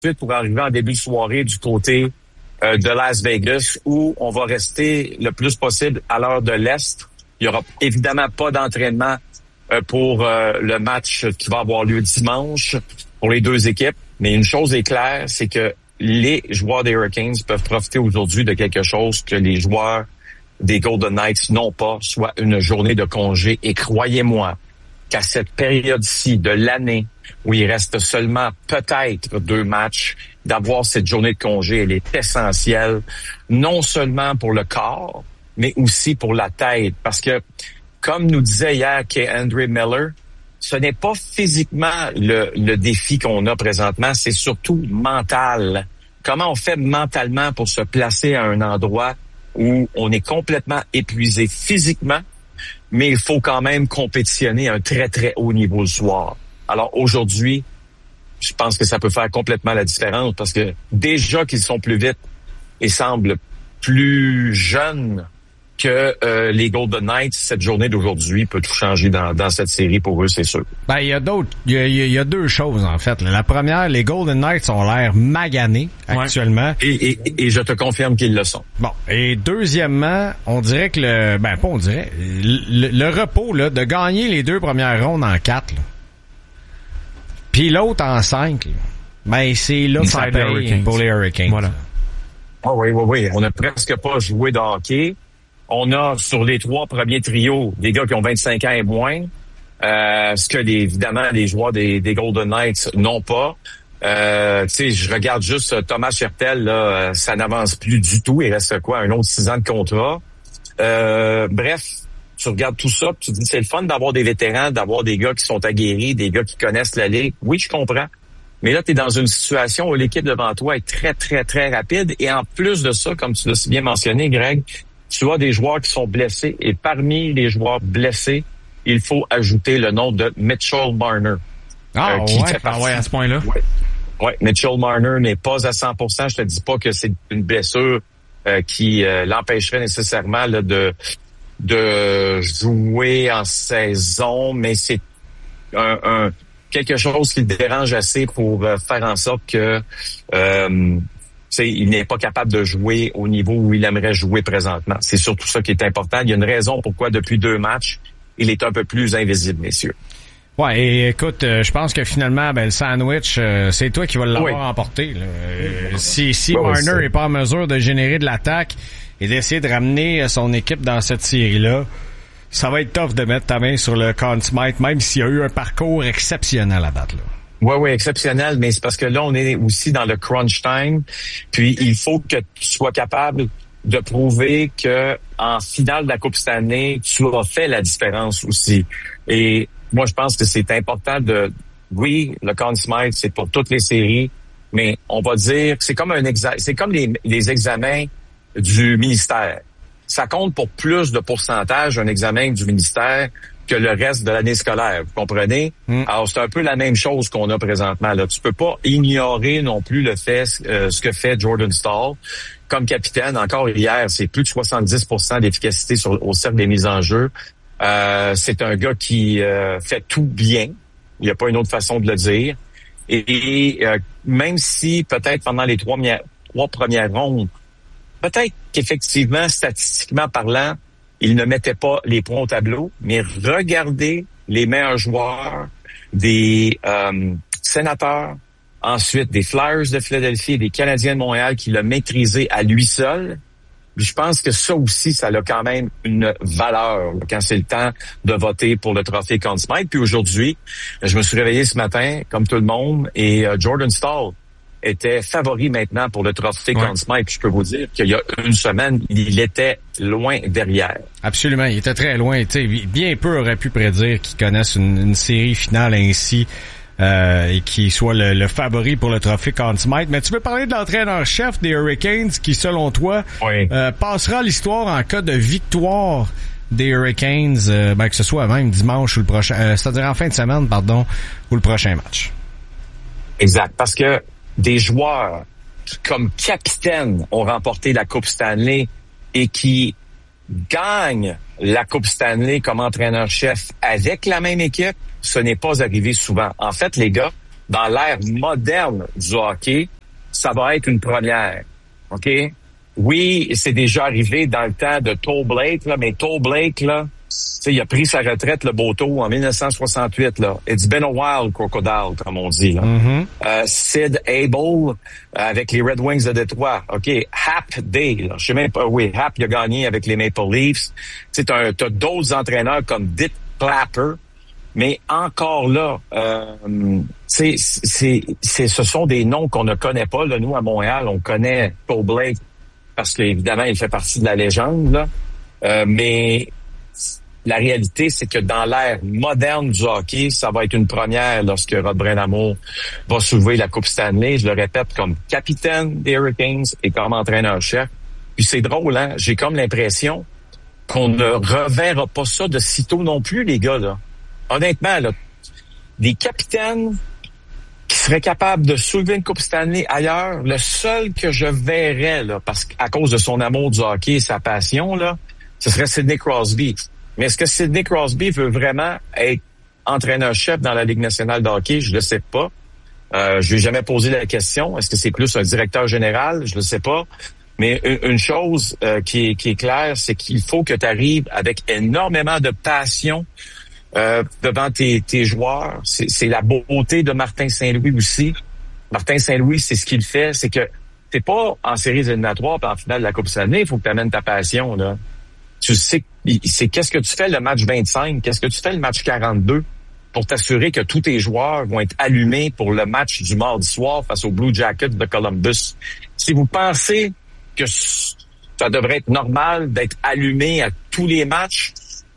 suite pour arriver en début de soirée du côté de Las Vegas, où on va rester le plus possible à l'heure de l'Est. Il y aura évidemment pas d'entraînement pour le match qui va avoir lieu dimanche pour les deux équipes. Mais une chose est claire, c'est que les joueurs des Hurricanes peuvent profiter aujourd'hui de quelque chose que les joueurs des Golden Knights n'ont pas, soit une journée de congé. Et croyez-moi qu'à cette période-ci de l'année, où il reste seulement peut-être 2 matchs, d'avoir cette journée de congé, elle est essentielle, non seulement pour le corps, mais aussi pour la tête. Parce que, comme nous disait hier K'Andre Miller, ce n'est pas physiquement le défi qu'on a présentement, c'est surtout mental. Comment on fait mentalement pour se placer à un endroit où on est complètement épuisé physiquement, mais il faut quand même compétitionner à un très, très haut niveau le soir. Alors aujourd'hui, je pense que ça peut faire complètement la différence parce que déjà qu'ils sont plus vite et semblent plus jeunes que les Golden Knights, cette journée d'aujourd'hui peut tout changer dans cette série pour eux, c'est sûr. Ben, il y a 2 choses, en fait. La première, les Golden Knights ont l'air maganés actuellement. Et je te confirme qu'ils le sont. Bon. Et deuxièmement, on dirait que le repos, là, de gagner les 2 premières rondes en 4, là, puis l'autre en 5, là, ben, c'est là que ça paye pour les Hurricanes. Voilà. Ah oui. On n'a presque pas joué de hockey. On a sur les 3 premiers trios des gars qui ont 25 ans et moins, ce que évidemment les joueurs des Golden Knights n'ont pas. Tu sais, je regarde juste Thomas Hertel, là, ça n'avance plus du tout. Il reste quoi, un autre 6 ans de contrat. Bref, tu regardes tout ça, tu te dis c'est le fun d'avoir des vétérans, d'avoir des gars qui sont aguerris, des gars qui connaissent la ligue. Oui, je comprends. Mais là, tu es dans une situation où l'équipe devant toi est très, très, très rapide. Et en plus de ça, comme tu l'as si bien mentionné, Greg, tu as des joueurs qui sont blessés. Et parmi les joueurs blessés, il faut ajouter le nom de Mitchell Marner. Fait partie... à ce point-là? Ouais, Mitchell Marner n'est pas à 100%. Je te dis pas que c'est une blessure qui l'empêcherait nécessairement là, de jouer en saison, mais c'est quelque chose qui le dérange assez pour faire en sorte que il n'est pas capable de jouer au niveau où il aimerait jouer présentement. C'est surtout ça qui est important. Il y a une raison pourquoi depuis 2 matchs, il est un peu plus invisible, messieurs. Ouais, et écoute, je pense que finalement, le sandwich, c'est toi qui vas l'avoir emporté. Là. Si Marner n'est pas en mesure de générer de l'attaque et d'essayer de ramener son équipe dans cette série-là, ça va être tough de mettre ta main sur le Conn Smythe, même s'il y a eu un parcours exceptionnel à date, là. Oui, exceptionnel, mais c'est parce que là, on est aussi dans le crunch time. Puis, il faut que tu sois capable de prouver que en finale de la Coupe Stanley, tu as fait la différence aussi. Et moi, je pense que c'est important oui, le Conn Smythe, c'est pour toutes les séries, mais on va dire que c'est comme c'est comme les examens du ministère. Ça compte pour plus de pourcentage un examen du ministère que le reste de l'année scolaire, vous comprenez? Alors, c'est un peu la même chose qu'on a présentement. Là, tu peux pas ignorer non plus le fait ce que fait Jordan Staal comme capitaine. Encore hier, c'est plus de 70% d'efficacité au cercle des mises en jeu. C'est un gars qui fait tout bien. Il n'y a pas une autre façon de le dire. Et même si peut-être pendant les 3 premières rondes, peut-être qu'effectivement, statistiquement parlant, il ne mettait pas les points au tableau, mais regardez les meilleurs joueurs des Sénateurs, ensuite des Flyers de Philadelphie et des Canadiens de Montréal qui l'ont maîtrisé à lui seul. Je pense que ça aussi, ça a quand même une valeur là, quand c'est le temps de voter pour le trophée Conn Smythe. Puis aujourd'hui, je me suis réveillé ce matin, comme tout le monde, et Jordan Staal était favori maintenant pour le trophée Conn Smythe. Puis je peux vous dire qu'il y a une semaine, il était loin derrière. Absolument, il était très loin. Bien peu aurait pu prédire qu'ils connaissent une série finale ainsi et qu'il soit le favori pour le trophée Conn Smythe. Mais tu veux parler de l'entraîneur-chef des Hurricanes qui, selon toi, passera à l'histoire en cas de victoire des Hurricanes, que ce soit même dimanche ou le prochain, c'est-à-dire en fin de semaine, ou le prochain match. Exact, parce que des joueurs comme capitaine ont remporté la Coupe Stanley et qui gagnent la Coupe Stanley comme entraîneur-chef avec la même équipe, ce n'est pas arrivé souvent. En fait, les gars, dans l'ère moderne du hockey, ça va être une première. OK? Oui, c'est déjà arrivé dans le temps de Toe Blake, là, mais Toe Blake, là, il a pris sa retraite, le Boto, en 1968, là. It's been a while, Crocodile, comme on dit, là. Mm-hmm. Sid Abel, avec les Red Wings de Détroit. OK. Hap Day, là. Je sais même pas, oui, Hap, il a gagné avec les Maple Leafs. Tu sais, t'as d'autres entraîneurs comme Dick Clapper. Mais encore là, ce sont des noms qu'on ne connaît pas, là. Nous, à Montréal, on connaît Toe Blake parce qu'évidemment, il fait partie de la légende, là. Mais la réalité, c'est que dans l'ère moderne du hockey, ça va être une première lorsque Rod Brind'Amour va soulever la Coupe Stanley. Je le répète, comme capitaine des Hurricanes et comme entraîneur-chef. Puis c'est drôle, hein? J'ai comme l'impression qu'on ne reverra pas ça de sitôt non plus, les gars, là. Honnêtement, là, des capitaines qui seraient capables de soulever une Coupe Stanley ailleurs, le seul que je verrais, là, parce qu'à cause de son amour du hockey et sa passion, là, ce serait Sidney Crosby. Mais est-ce que Sidney Crosby veut vraiment être entraîneur-chef dans la Ligue nationale de hockey? Je le sais pas. Je lui ai jamais posé la question. Est-ce que c'est plus un directeur général? Je le sais pas. Mais une chose qui est claire, c'est qu'il faut que tu arrives avec énormément de passion devant tes joueurs. C'est la beauté de Martin Saint-Louis aussi. Martin Saint-Louis, c'est ce qu'il fait, c'est que t'es pas en séries éliminatoires puis en finale de la Coupe Stanley, il faut que tu amènes ta passion, là. Tu sais, c'est qu'est-ce que tu fais le match 25, qu'est-ce que tu fais le match 42 pour t'assurer que tous tes joueurs vont être allumés pour le match du mardi soir face aux Blue Jackets de Columbus. Si vous pensez que ça devrait être normal d'être allumé à tous les matchs,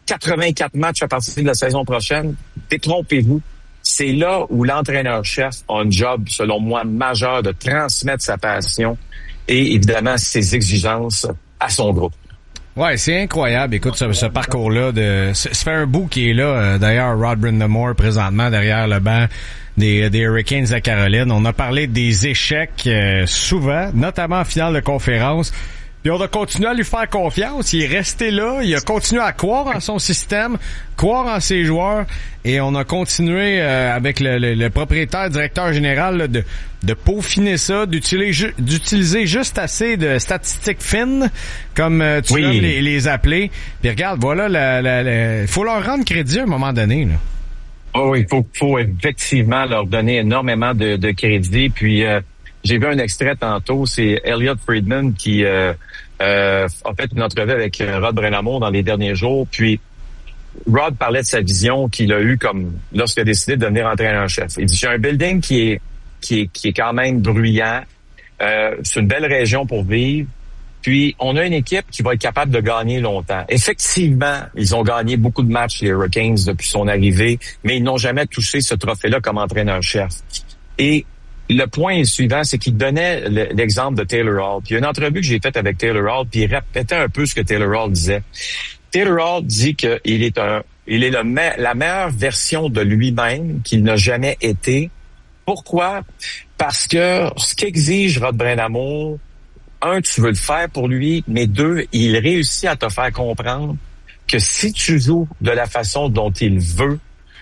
84 matchs à partir de la saison prochaine, détrompez-vous. C'est là où l'entraîneur-chef a un job, selon moi, majeur de transmettre sa passion et évidemment ses exigences à son groupe. Ouais, c'est incroyable. Écoute, ce parcours-là, ça fait un bout qui est là. D'ailleurs, Rod Brind'Amour, présentement, derrière le banc des Hurricanes de Caroline. On a parlé des échecs souvent, notamment en finale de conférence. Puis on a continué à lui faire confiance. Il est resté là. Il a continué à croire en son système, croire en ses joueurs. Et on a continué avec le propriétaire, directeur général, là, de peaufiner ça, d'utiliser juste assez de statistiques fines, comme tu aimes les appeler. Puis regarde, voilà, faut leur rendre crédit à un moment donné, là. Oh oui, faut effectivement leur donner énormément de crédit. Puis j'ai vu un extrait tantôt, c'est Elliot Friedman qui a fait une entrevue avec Rod Brind'Amour dans les derniers jours. Puis Rod parlait de sa vision qu'il a eue comme lorsqu'il a décidé de devenir entraîneur-chef. Il dit, j'ai un building qui est quand même bruyant. C'est une belle région pour vivre. Puis, on a une équipe qui va être capable de gagner longtemps. Effectivement, ils ont gagné beaucoup de matchs, les Hurricanes, depuis son arrivée, mais ils n'ont jamais touché ce trophée-là comme entraîneur-chef. Et le point suivant, c'est qu'il donnait l'exemple de Taylor Hall. Puis, il y a une entrevue que j'ai faite avec Taylor Hall, puis il répétait un peu ce que Taylor Hall disait. Taylor Hall dit qu'il est la meilleure version de lui-même qu'il n'a jamais été. Pourquoi? Parce que ce qu'exige Rod Brind'Amour, un, tu veux le faire pour lui, mais deux, il réussit à te faire comprendre que si tu joues de la façon dont il veut,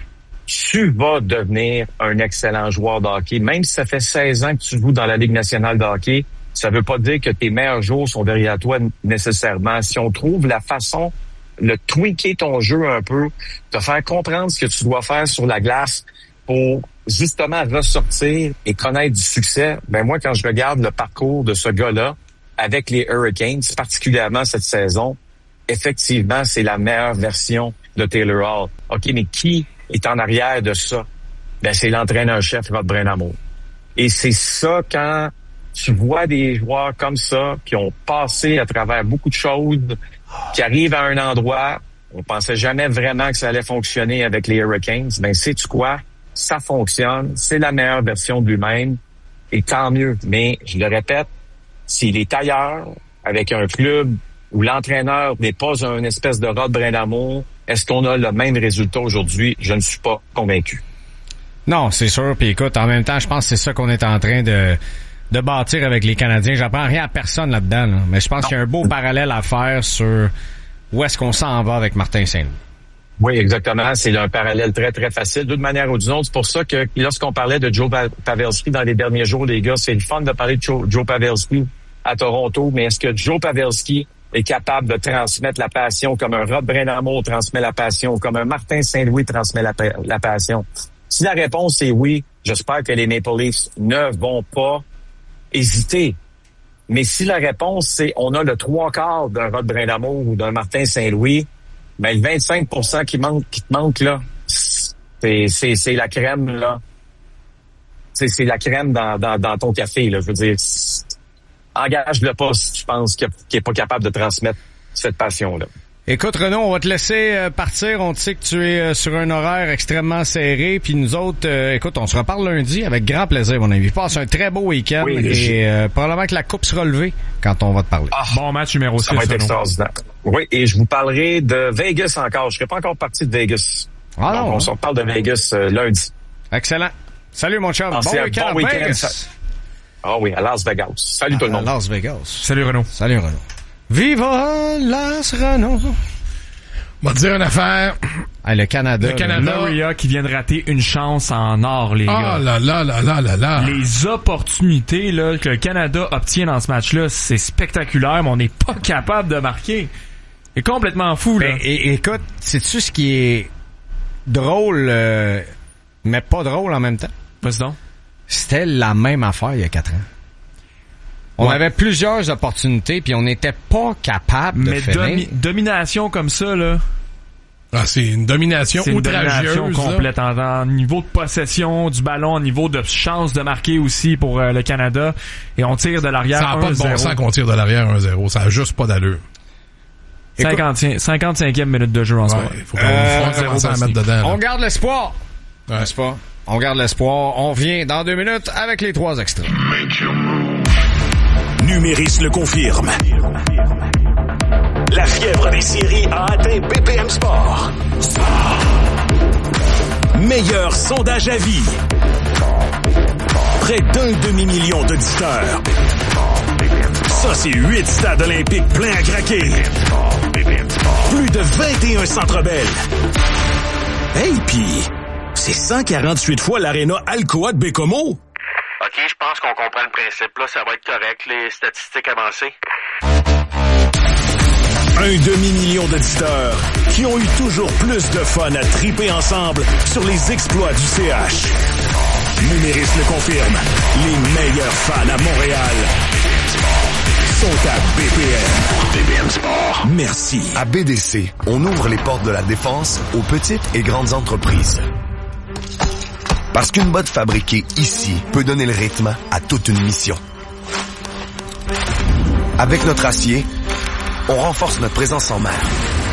tu vas devenir un excellent joueur de hockey. Même si ça fait 16 ans que tu joues dans la Ligue nationale de hockey, ça veut pas dire que tes meilleurs jours sont derrière toi nécessairement. Si on trouve la façon, le tweaker ton jeu un peu, te faire comprendre ce que tu dois faire sur la glace pour justement ressortir et connaître du succès, ben moi, quand je regarde le parcours de ce gars-là, avec les Hurricanes, particulièrement cette saison, effectivement, c'est la meilleure version de Taylor Hall. OK, mais qui est en arrière de ça? Ben, c'est l'entraîneur-chef Rod Brind'Amour. Et c'est ça, quand tu vois des joueurs comme ça, qui ont passé à travers beaucoup de choses, qui arrivent à un endroit, on pensait jamais vraiment que ça allait fonctionner avec les Hurricanes, ben, sais-tu quoi? Ça fonctionne, c'est la meilleure version de lui-même, et tant mieux. Mais, je le répète, s'il est ailleurs, avec un club où l'entraîneur n'est pas un espèce de Rod Brind'Amour, est-ce qu'on a le même résultat aujourd'hui? Je ne suis pas convaincu. Non, c'est sûr. Puis écoute, en même temps, je pense que c'est ça qu'on est en train de bâtir avec les Canadiens. J'apprends rien à personne là-dedans, là. Mais je pense qu'il y a un beau parallèle à faire sur où est-ce qu'on s'en va avec Martin Saint-Louis. Oui, exactement. C'est un parallèle très, très facile. D'une manière ou d'une autre, c'est pour ça que lorsqu'on parlait de Joe Pavelski dans les derniers jours, les gars, c'est le fun de parler de Joe Pavelski à Toronto, mais est-ce que Joe Pavelski est capable de transmettre la passion comme un Rod Brind'Amour transmet la passion, comme un Martin Saint-Louis transmet la passion? Si la réponse est oui, j'espère que les Maple Leafs ne vont pas hésiter. Mais si la réponse c'est on a le 3/4 d'un Rod Brind'Amour ou d'un Martin Saint-Louis, ben le 25% qui te manque là, c'est la crème là. C'est la crème dans ton café là. Je veux dire, engage-le pas si tu penses qu'il est pas capable de transmettre cette passion là. Écoute, Renaud, on va te laisser partir. On te sait que tu es sur un horaire extrêmement serré. Puis nous autres, écoute, on se reparle lundi avec grand plaisir, mon ami. Passe un très beau week-end et probablement que la coupe sera levée quand on va te parler. Bon match numéro 6. Ça va être extraordinaire. Oui, et je vous parlerai de Vegas encore. Je serai pas encore parti de Vegas. Ah donc, non, on se reparle de Vegas lundi. Excellent. Salut, mon chum. Bon week-end à Vegas. Ah oui, à Las Vegas. Salut tout le monde. À Las Vegas. Salut, Renaud. Salut, Renaud. Viva Las Renaud. On va te dire une affaire. Ah, le Canada. Maria qui vient de rater une chance en or, les gars. Ah là là là là là là. Les opportunités là que le Canada obtient dans ce match-là, c'est spectaculaire, mais on n'est pas capable de marquer. C'est complètement fou, là. Écoute, sais-tu ce qui est drôle, mais pas drôle en même temps? Vas-y donc. C'était la même affaire il y a 4 ans. On avait plusieurs opportunités, puis on n'était pas capable de finir. Domination comme ça, là. Ah, c'est une domination outrageuse. C'est une domination complète en niveau de possession du ballon, en niveau de chance de marquer aussi pour le Canada. Et on tire de l'arrière 1-0. Ça n'a pas de bon sens qu'on tire de l'arrière 1-0. Ça n'a juste pas d'allure. 55e minute de jeu en soi. Il faut commencer à mettre dedans. Là. On garde l'espoir. Ouais. N'est-ce pas? On garde l'espoir. On revient dans 2 minutes avec les 3 extraits. Numéris le confirme. La fièvre des séries a atteint BPM Sport. Meilleur sondage à vie. Près d'1 demi-million d'auditeurs. Ça, c'est 8 stades olympiques pleins à craquer. Plus de 21 Centre Bell. Hey, pis c'est 148 fois l'aréna Alcoa de Bécomo. OK, je pense qu'on comprend le principe. Là, ça va être correct, les statistiques avancées. 1 demi-million d'auditeurs qui ont eu toujours plus de fun à triper ensemble sur les exploits du CH. Numéris le confirme. Les meilleurs fans à Montréal sont à BPM. BPM Sport. Merci. À BDC, on ouvre les portes de la défense aux petites et grandes entreprises. Parce qu'une botte fabriquée ici peut donner le rythme à toute une mission. Avec notre acier, on renforce notre présence en mer.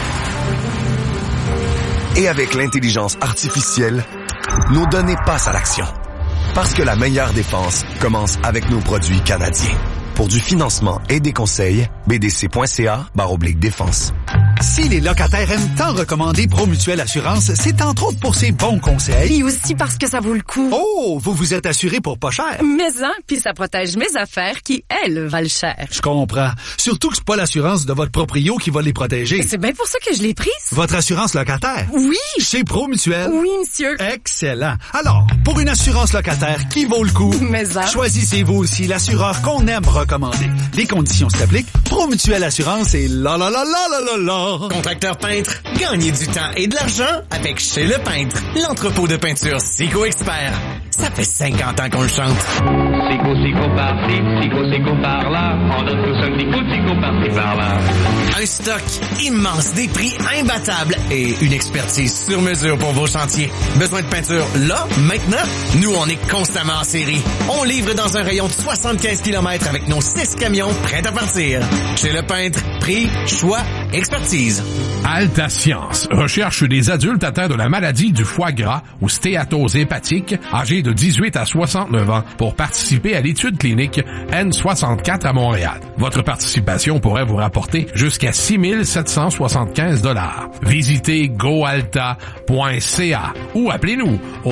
Et avec l'intelligence artificielle, nos données passent à l'action. Parce que la meilleure défense commence avec nos produits canadiens. Pour du financement et des conseils, bdc.ca/défense. Si les locataires aiment tant recommander Promutuelle Assurance, c'est entre autres pour ses bons conseils. Et aussi parce que ça vaut le coup. Oh, vous vous êtes assuré pour pas cher. Mais puis ça protège mes affaires qui, elles, valent cher. Je comprends. Surtout que c'est pas l'assurance de votre proprio qui va les protéger. C'est bien pour ça que je l'ai prise. Votre assurance locataire? Oui. Chez Promutuelle? Oui, monsieur. Excellent. Alors, pour une assurance locataire qui vaut le coup, choisissez-vous aussi l'assureur qu'on aime recommander. Les conditions s'appliquent. Promutuelle Assurance et la la la la la la la. Contracteur peintre, gagnez du temps et de l'argent avec Chez Le Peintre, l'entrepôt de peinture Sico Expert. Ça fait 50 ans qu'on le chante. Sico par-ci, Sico par-là, on donne tous un petit coup de Sico par-ci par-là. Un stock immense, des prix imbattables et une expertise sur mesure pour vos chantiers. Besoin de peinture là, maintenant? Nous, on est constamment en série. On livre dans un rayon de 75 km avec nos 6 camions prêts à partir. Chez Le Peintre, prix, choix, expertise. Alta Science recherche des adultes atteints de la maladie du foie gras ou stéatose hépatique, âgés de 18 à 69 ans, pour participer à l'étude clinique N64 à Montréal. Votre participation pourrait vous rapporter jusqu'à 6 775 $. Visitez goalta.ca ou appelez-nous au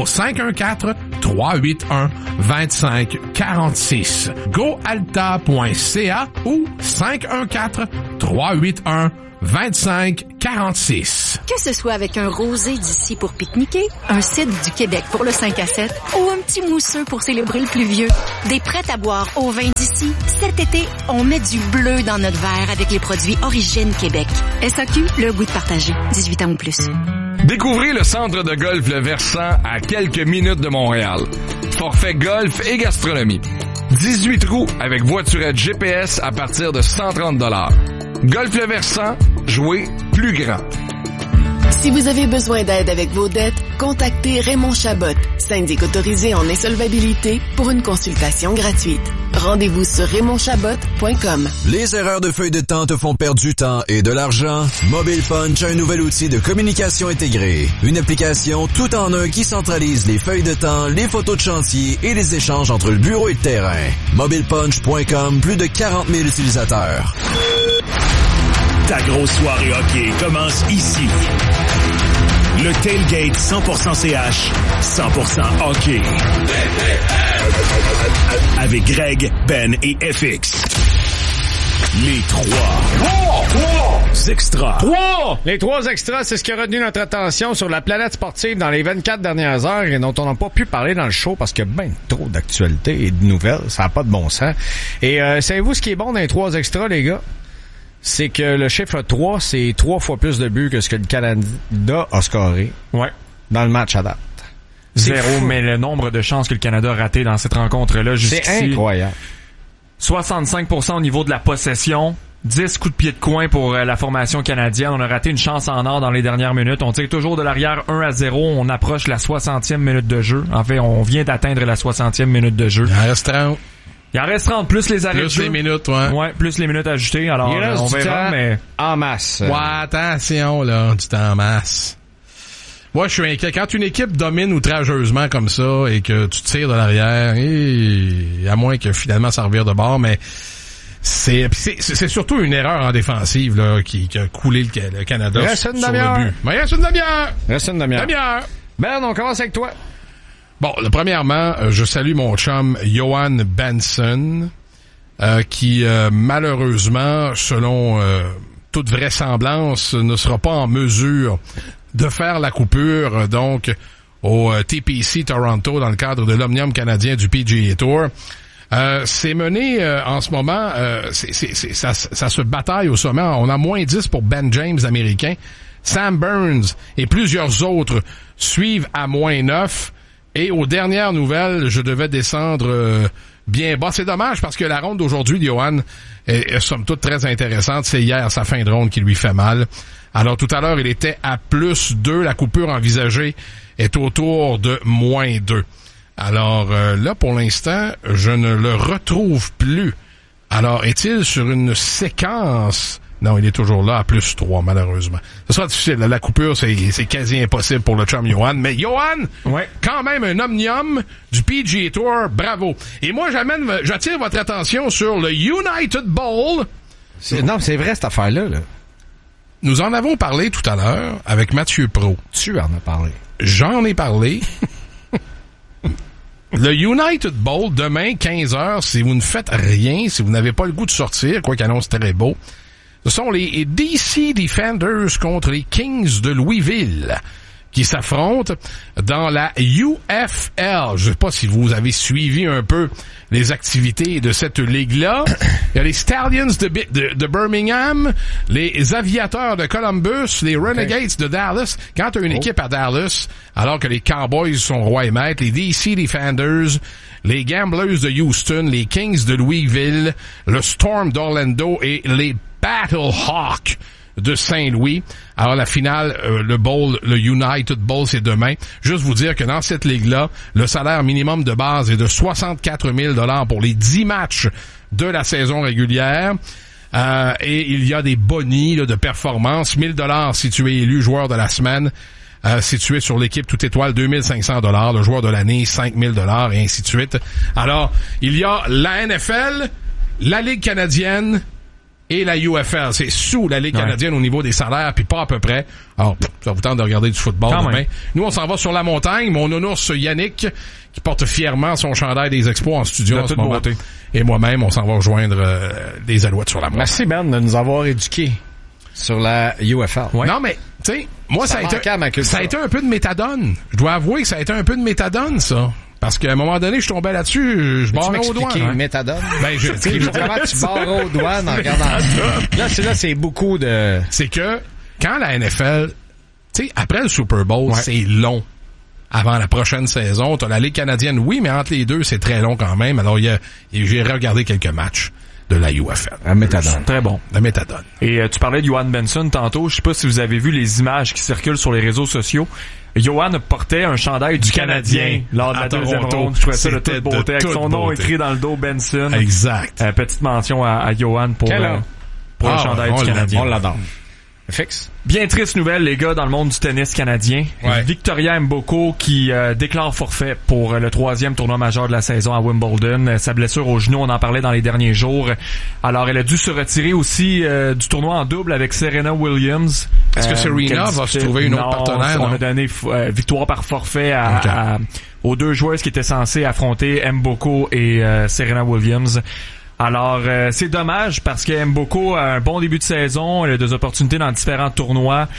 514-381-2546. goalta.ca ou 514-381-2546. 2546. Que ce soit avec un rosé d'ici pour pique-niquer, un cidre du Québec pour le 5 à 7 ou un petit mousseux pour célébrer le pluvieux, des prêts à boire au vin d'ici, cet été, on met du bleu dans notre verre avec les produits Origine Québec. SAQ, le goût de partager. 18 ans ou plus. Découvrez le centre de golf Le Versant à quelques minutes de Montréal. Forfait golf et gastronomie. 18 trous avec voiturette GPS à partir de 130 $. Golf Le Versant, jouez plus grand. Si vous avez besoin d'aide avec vos dettes, contactez Raymond Chabot, syndic autorisé en insolvabilité, pour une consultation gratuite. Rendez-vous sur RaymondChabot.com. Les erreurs de feuille de temps te font perdre du temps et de l'argent? Mobile Punch a un nouvel outil de communication intégrée. Une application tout en un qui centralise les feuilles de temps, les photos de chantier et les échanges entre le bureau et le terrain. MobilePunch.com, plus de 40 000 utilisateurs. Ta grosse soirée hockey commence ici. Le Tailgate 100% CH, 100% hockey. Avec Greg, Ben et FX. Les trois extras. Les trois extras, c'est ce qui a retenu notre attention sur la planète sportive dans les 24 dernières heures et dont on n'a pas pu parler dans le show parce qu'il y a bien trop d'actualités et de nouvelles. Ça n'a pas de bon sens. Et savez-vous ce qui est bon dans les trois extras, les gars? C'est que le chiffre 3, c'est 3 fois plus de buts que ce que le Canada a scoré. Ouais. Dans le match à date. 0, mais le nombre de chances que le Canada a raté dans cette rencontre-là jusqu'ici. C'est incroyable. 65% au niveau de la possession. 10 coups de pied de coin pour la formation canadienne. On a raté une chance en or dans les dernières minutes. On tire toujours de l'arrière 1-0. On approche la 60e minute de jeu. En fait, on vient d'atteindre la 60e minute de jeu. Il en reste 30. Il en reste 30 plus les arrêts de jeu. Plus les minutes, ouais. Ouais, plus les minutes ajoutées. Alors, on verra, mais... en masse. Ouais, attention, là, du temps en masse. Moi, je suis inquiet. Quand une équipe domine outrageusement comme ça et que tu tires de l'arrière, à moins que finalement ça revire de bord, mais c'est surtout une erreur en défensive là qui a coulé le Canada sur le but. Mais reste une demi-heure. Reste une demi-heure. Ben, on commence avec toi. Bon, premièrement, je salue mon chum Johan Benson, qui malheureusement, selon toute vraisemblance, ne sera pas en mesure de faire la coupure, donc, au TPC Toronto dans le cadre de l'Omnium canadien du PGA Tour. C'est mené en ce moment, ça se bataille au sommet. On a moins 10 pour Ben James américain. Sam Burns et plusieurs autres suivent à moins 9. Et aux dernières nouvelles, je devais descendre bien bas. C'est dommage parce que la ronde d'aujourd'hui, Johan, est somme toute très intéressante. C'est hier sa fin de ronde qui lui fait mal. Alors tout à l'heure, il était à plus 2. La coupure envisagée est autour de moins 2. Alors là, pour l'instant, je ne le retrouve plus. Alors, est-il sur une séquence? Non, il est toujours là à plus 3, malheureusement. Ce sera difficile. La coupure, c'est quasi impossible pour le chum Johan. Mais Johan, quand même un omnium du PGA Tour, bravo. Et moi, j'attire votre attention sur le United Bowl. Non, c'est vrai cette affaire-là. Là. Nous en avons parlé tout à l'heure avec Mathieu Pro. Tu en as parlé. J'en ai parlé. Le United Bowl, demain, 15h, si vous ne faites rien, si vous n'avez pas le goût de sortir, quoi qu'annonce très beau, ce sont les DC Defenders contre les Kings de Louisville qui s'affrontent dans la UFL. Je ne sais pas si vous avez suivi un peu les activités de cette ligue-là. Il y a les Stallions de Birmingham, les Aviateurs de Columbus, les Renegades de Dallas. Quand tu as une équipe à Dallas, alors que les Cowboys sont rois et maîtres, les DC Defenders, les Gamblers de Houston, les Kings de Louisville, le Storm d'Orlando et les Battlehawks de Saint-Louis. Alors la finale, le United Bowl, c'est demain. Juste vous dire que dans cette ligue-là, le salaire minimum de base est de 64 000 $ pour les 10 matchs de la saison régulière. Et il y a des bonis de performance. 1 000 $ si tu es élu joueur de la semaine. Si tu es sur l'équipe toute étoile, 2 500 $. Le joueur de l'année, 5 000 $ et ainsi de suite. Alors, il y a la NFL, la Ligue canadienne et la UFL. C'est sous la Ligue canadienne au niveau des salaires, puis pas à peu près. Alors, ça vous tente de regarder du football demain. Nous, on s'en va sur la montagne. Mon nounours Yannick, qui porte fièrement son chandail des Expos en studio en ce moment. Et moi-même, on s'en va rejoindre les Alouettes sur la montagne. Merci Ben de nous avoir éduqués sur la UFL. Ouais. Non, mais, tu sais, moi, ça a été un peu de méthadone. Je dois avouer que ça a été un peu de méthadone, ça. Parce qu'à un moment donné, je tombais là-dessus, je barrais aux douanes. Hein? Méthadone? Ben, comment tu barres aux douanes en regardant là, c'est beaucoup de... C'est que, quand la NFL, tu sais, après le Super Bowl, c'est long. Avant la prochaine saison, t'as la Ligue canadienne, oui, mais entre les deux, c'est très long quand même. Alors, j'ai regardé quelques matchs de la UFL. La méthadone. Très bon. La méthadone. Et tu parlais de Johan Benson tantôt. Je sais pas si vous avez vu les images qui circulent sur les réseaux sociaux. Johan portait un chandail du Canadien lors de la deuxième ronde. Je trouvais ça de toute beauté. Avec son nom écrit dans le dos, Benson. Exact. Petite mention à Johan pour le chandail du Canadien. On l'adore. Fixe. Bien triste nouvelle, les gars, dans le monde du tennis canadien. Ouais. Victoria Mboko qui déclare forfait pour le 3e tournoi majeur de la saison à Wimbledon. Sa blessure au genou, on en parlait dans les derniers jours. Alors, elle a dû se retirer aussi du tournoi en double avec Serena Williams. Est-ce que Serena va se trouver une autre partenaire? On a donné victoire par forfait aux deux joueuses qui étaient censées affronter Mboko et Serena Williams. Alors, c'est dommage parce que Mboko a un bon début de saison, elle a des opportunités dans différents tournois,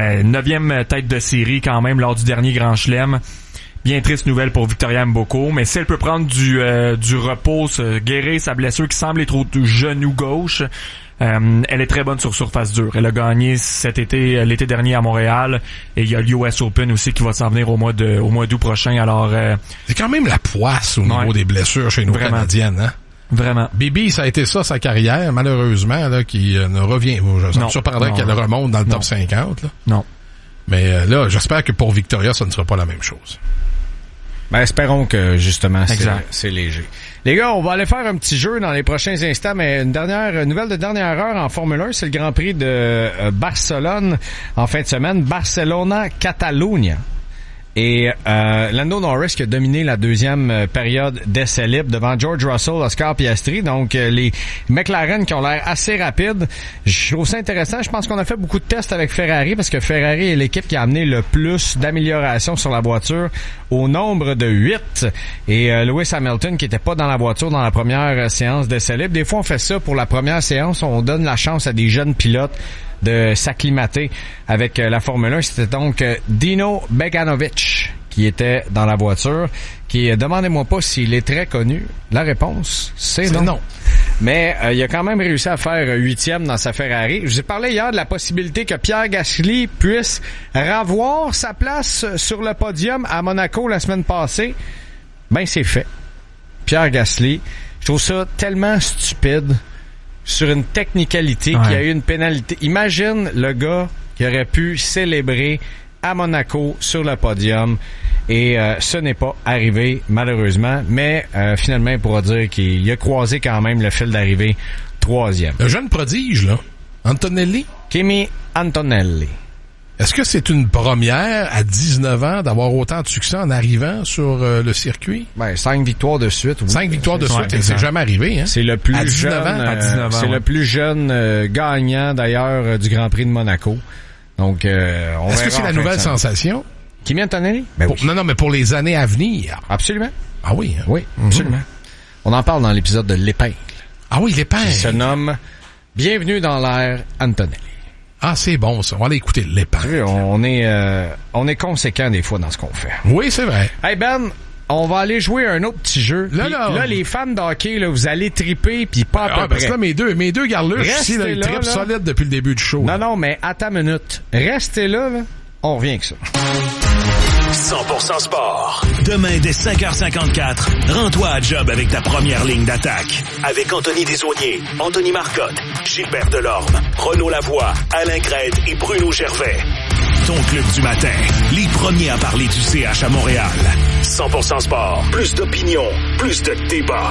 9e tête de série quand même lors du dernier Grand Chelem. Bien triste nouvelle pour Victoria Mboko, mais si elle peut prendre du repos, se guérir sa blessure qui semble être au genou gauche, elle est très bonne sur surface dure. Elle a gagné l'été dernier à Montréal, et il y a l'US Open aussi qui va s'en venir au mois d'août prochain. Alors, c'est quand même la poisse au niveau des blessures chez nos Canadiennes, hein? Vraiment. Bibi, ça a été ça sa carrière, malheureusement, là, qui ne revient. Je me surprendrais qu'elle remonte dans le top 50. Là. Non. Mais là, j'espère que pour Victoria, ça ne sera pas la même chose. Ben, espérons que, justement, c'est léger. Les gars, on va aller faire un petit jeu dans les prochains instants, mais une nouvelle de dernière heure en Formule 1, c'est le Grand Prix de Barcelone en fin de semaine. Barcelona-Catalunya. Et Lando Norris qui a dominé la deuxième période d'essai libre devant George Russell, Oscar Piastri. Donc, les McLaren qui ont l'air assez rapides. Je trouve ça intéressant. Je pense qu'on a fait beaucoup de tests avec Ferrari parce que Ferrari est l'équipe qui a amené le plus d'amélioration sur la voiture au nombre de 8. Et Lewis Hamilton qui était pas dans la voiture dans la première séance d'essai libre. Des fois, on fait ça pour la première séance. On donne la chance à des jeunes pilotes de s'acclimater avec la Formule 1. C'était donc Dino Beganovic qui était dans la voiture, qui, demandez-moi pas s'il est très connu. La réponse, c'est non. Mais il a quand même réussi à faire 8e dans sa Ferrari. Je vous ai parlé hier de la possibilité que Pierre Gasly puisse revoir sa place sur le podium à Monaco la semaine passée. Ben, c'est fait. Pierre Gasly, je trouve ça tellement stupide. Sur une technicalité qui a eu une pénalité. Imagine le gars qui aurait pu célébrer à Monaco sur le podium et ce n'est pas arrivé malheureusement, mais finalement il pourra dire qu'il a croisé quand même le fil d'arrivée 3e. Le jeune prodige, là, Antonelli. Kimi Antonelli. Est-ce que c'est une première à 19 ans d'avoir autant de succès en arrivant sur le circuit? Ben, 5 victoires de suite. Oui. 5 victoires de suite, et c'est jamais arrivé, hein? C'est le plus à 19 ans. C'est le plus jeune gagnant, d'ailleurs, du Grand Prix de Monaco. Donc, est-ce que c'est la nouvelle sensation? Kimi Antonelli? Ben oui. Non, mais pour les années à venir. Absolument. Ah oui? Hein? Oui, absolument. On en parle dans l'épisode de l'Épingle. Ah oui, l'Épingle. Qui se nomme Bienvenue dans l'ère Antonelli. Ah, c'est bon, ça. On va aller écouter l'Épingle. On est conséquent des fois dans ce qu'on fait. Oui, c'est vrai. Hey Ben, on va aller jouer un autre petit jeu. Là, les fans de hockey, là, vous allez triper puis pas à peu près. Parce que là, mes deux garluches ici, là, ils trippent solide depuis le début du show. Non, mais attends une minute. Restez là. On revient avec ça. 100% sport. Demain, dès 5h54, rends-toi à job avec ta première ligne d'attaque. Avec Anthony Desaulniers, Anthony Marcotte, Gilbert Delorme, Renaud Lavoie, Alain Crête et Bruno Gervais. Ton club du matin. Les premiers à parler du CH à Montréal. 100% sport. Plus d'opinion. Plus de débat.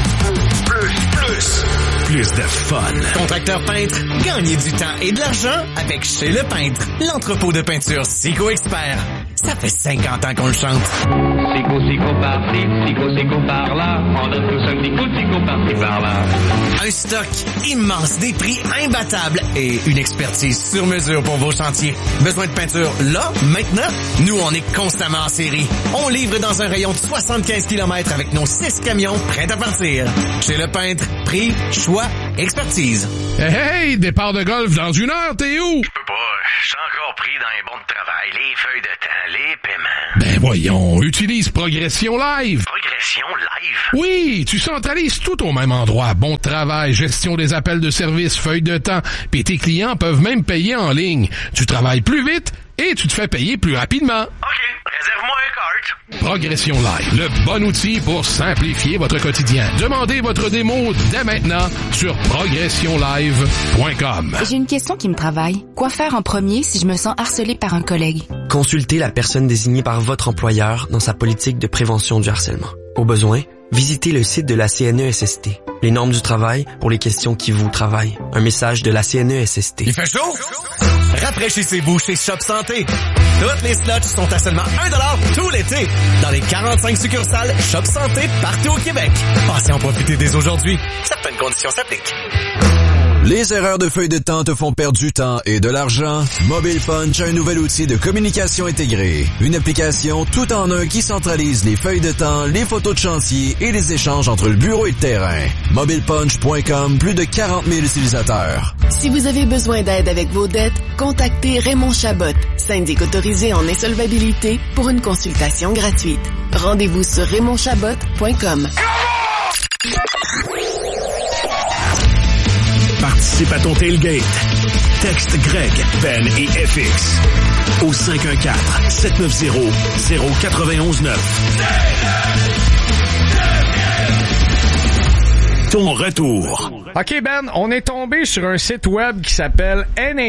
Plus de fun. Contracteur peintre, gagnez du temps et de l'argent avec Chez Le Peintre, l'entrepôt de peinture Sico Expert. Ça fait 50 ans qu'on le chante. Sico par-ci, Sico par-là. On donne tous un petit coup de Sico par-ci par-là. Un stock immense, des prix imbattables et une expertise sur mesure pour vos chantiers. Besoin de peinture là, maintenant? Nous, on est constamment en série. On livre dans un rayon de 75 km avec nos 6 camions prêts à partir. Chez Le Peintre, prix, choix, expertise. Hey, départ de golf dans 1 heure, t'es où? Je peux pas, je suis encore pris dans les bons de travail, les feuilles de temps, les paiements. Ben voyons, utilise Progression Live. Progression Live? Oui, tu centralises tout au même endroit. Bon travail, gestion des appels de service, feuilles de temps, puis tes clients peuvent même payer en ligne. Tu travailles plus vite et tu te fais payer plus rapidement. OK, réserve-moi un cart. Progression Live, le bon outil pour simplifier votre quotidien. Demandez votre démo dès maintenant sur progressionlive.com. J'ai une question qui me travaille. Quoi faire en premier si je me sens harcelée par un collègue? Consultez la personne désignée par votre employeur dans sa politique de prévention du harcèlement. Au besoin, visitez le site de la CNESST. Les normes du travail pour les questions qui vous travaillent. Un message de la CNESST. Il fait chaud? Rafraîchissez-vous chez Shop Santé. Toutes les slots sont à seulement 1$ tout l'été dans les 45 succursales Shop Santé partout au Québec. Passez en profiter dès aujourd'hui. Certaines conditions s'appliquent. Les erreurs de feuille de temps te font perdre du temps et de l'argent? Mobile Punch a un nouvel outil de communication intégrée. Une application tout en un qui centralise les feuilles de temps, les photos de chantier et les échanges entre le bureau et le terrain. MobilePunch.com, plus de 40 000 utilisateurs. Si vous avez besoin d'aide avec vos dettes, contactez Raymond Chabot, syndic autorisé en insolvabilité, pour une consultation gratuite. Rendez-vous sur RaymondChabot.com. Participe à ton tailgate. Texte Greg, Ben et FX au 514-790-0919. Ton retour. OK, Ben, on est tombé sur un site web qui s'appelle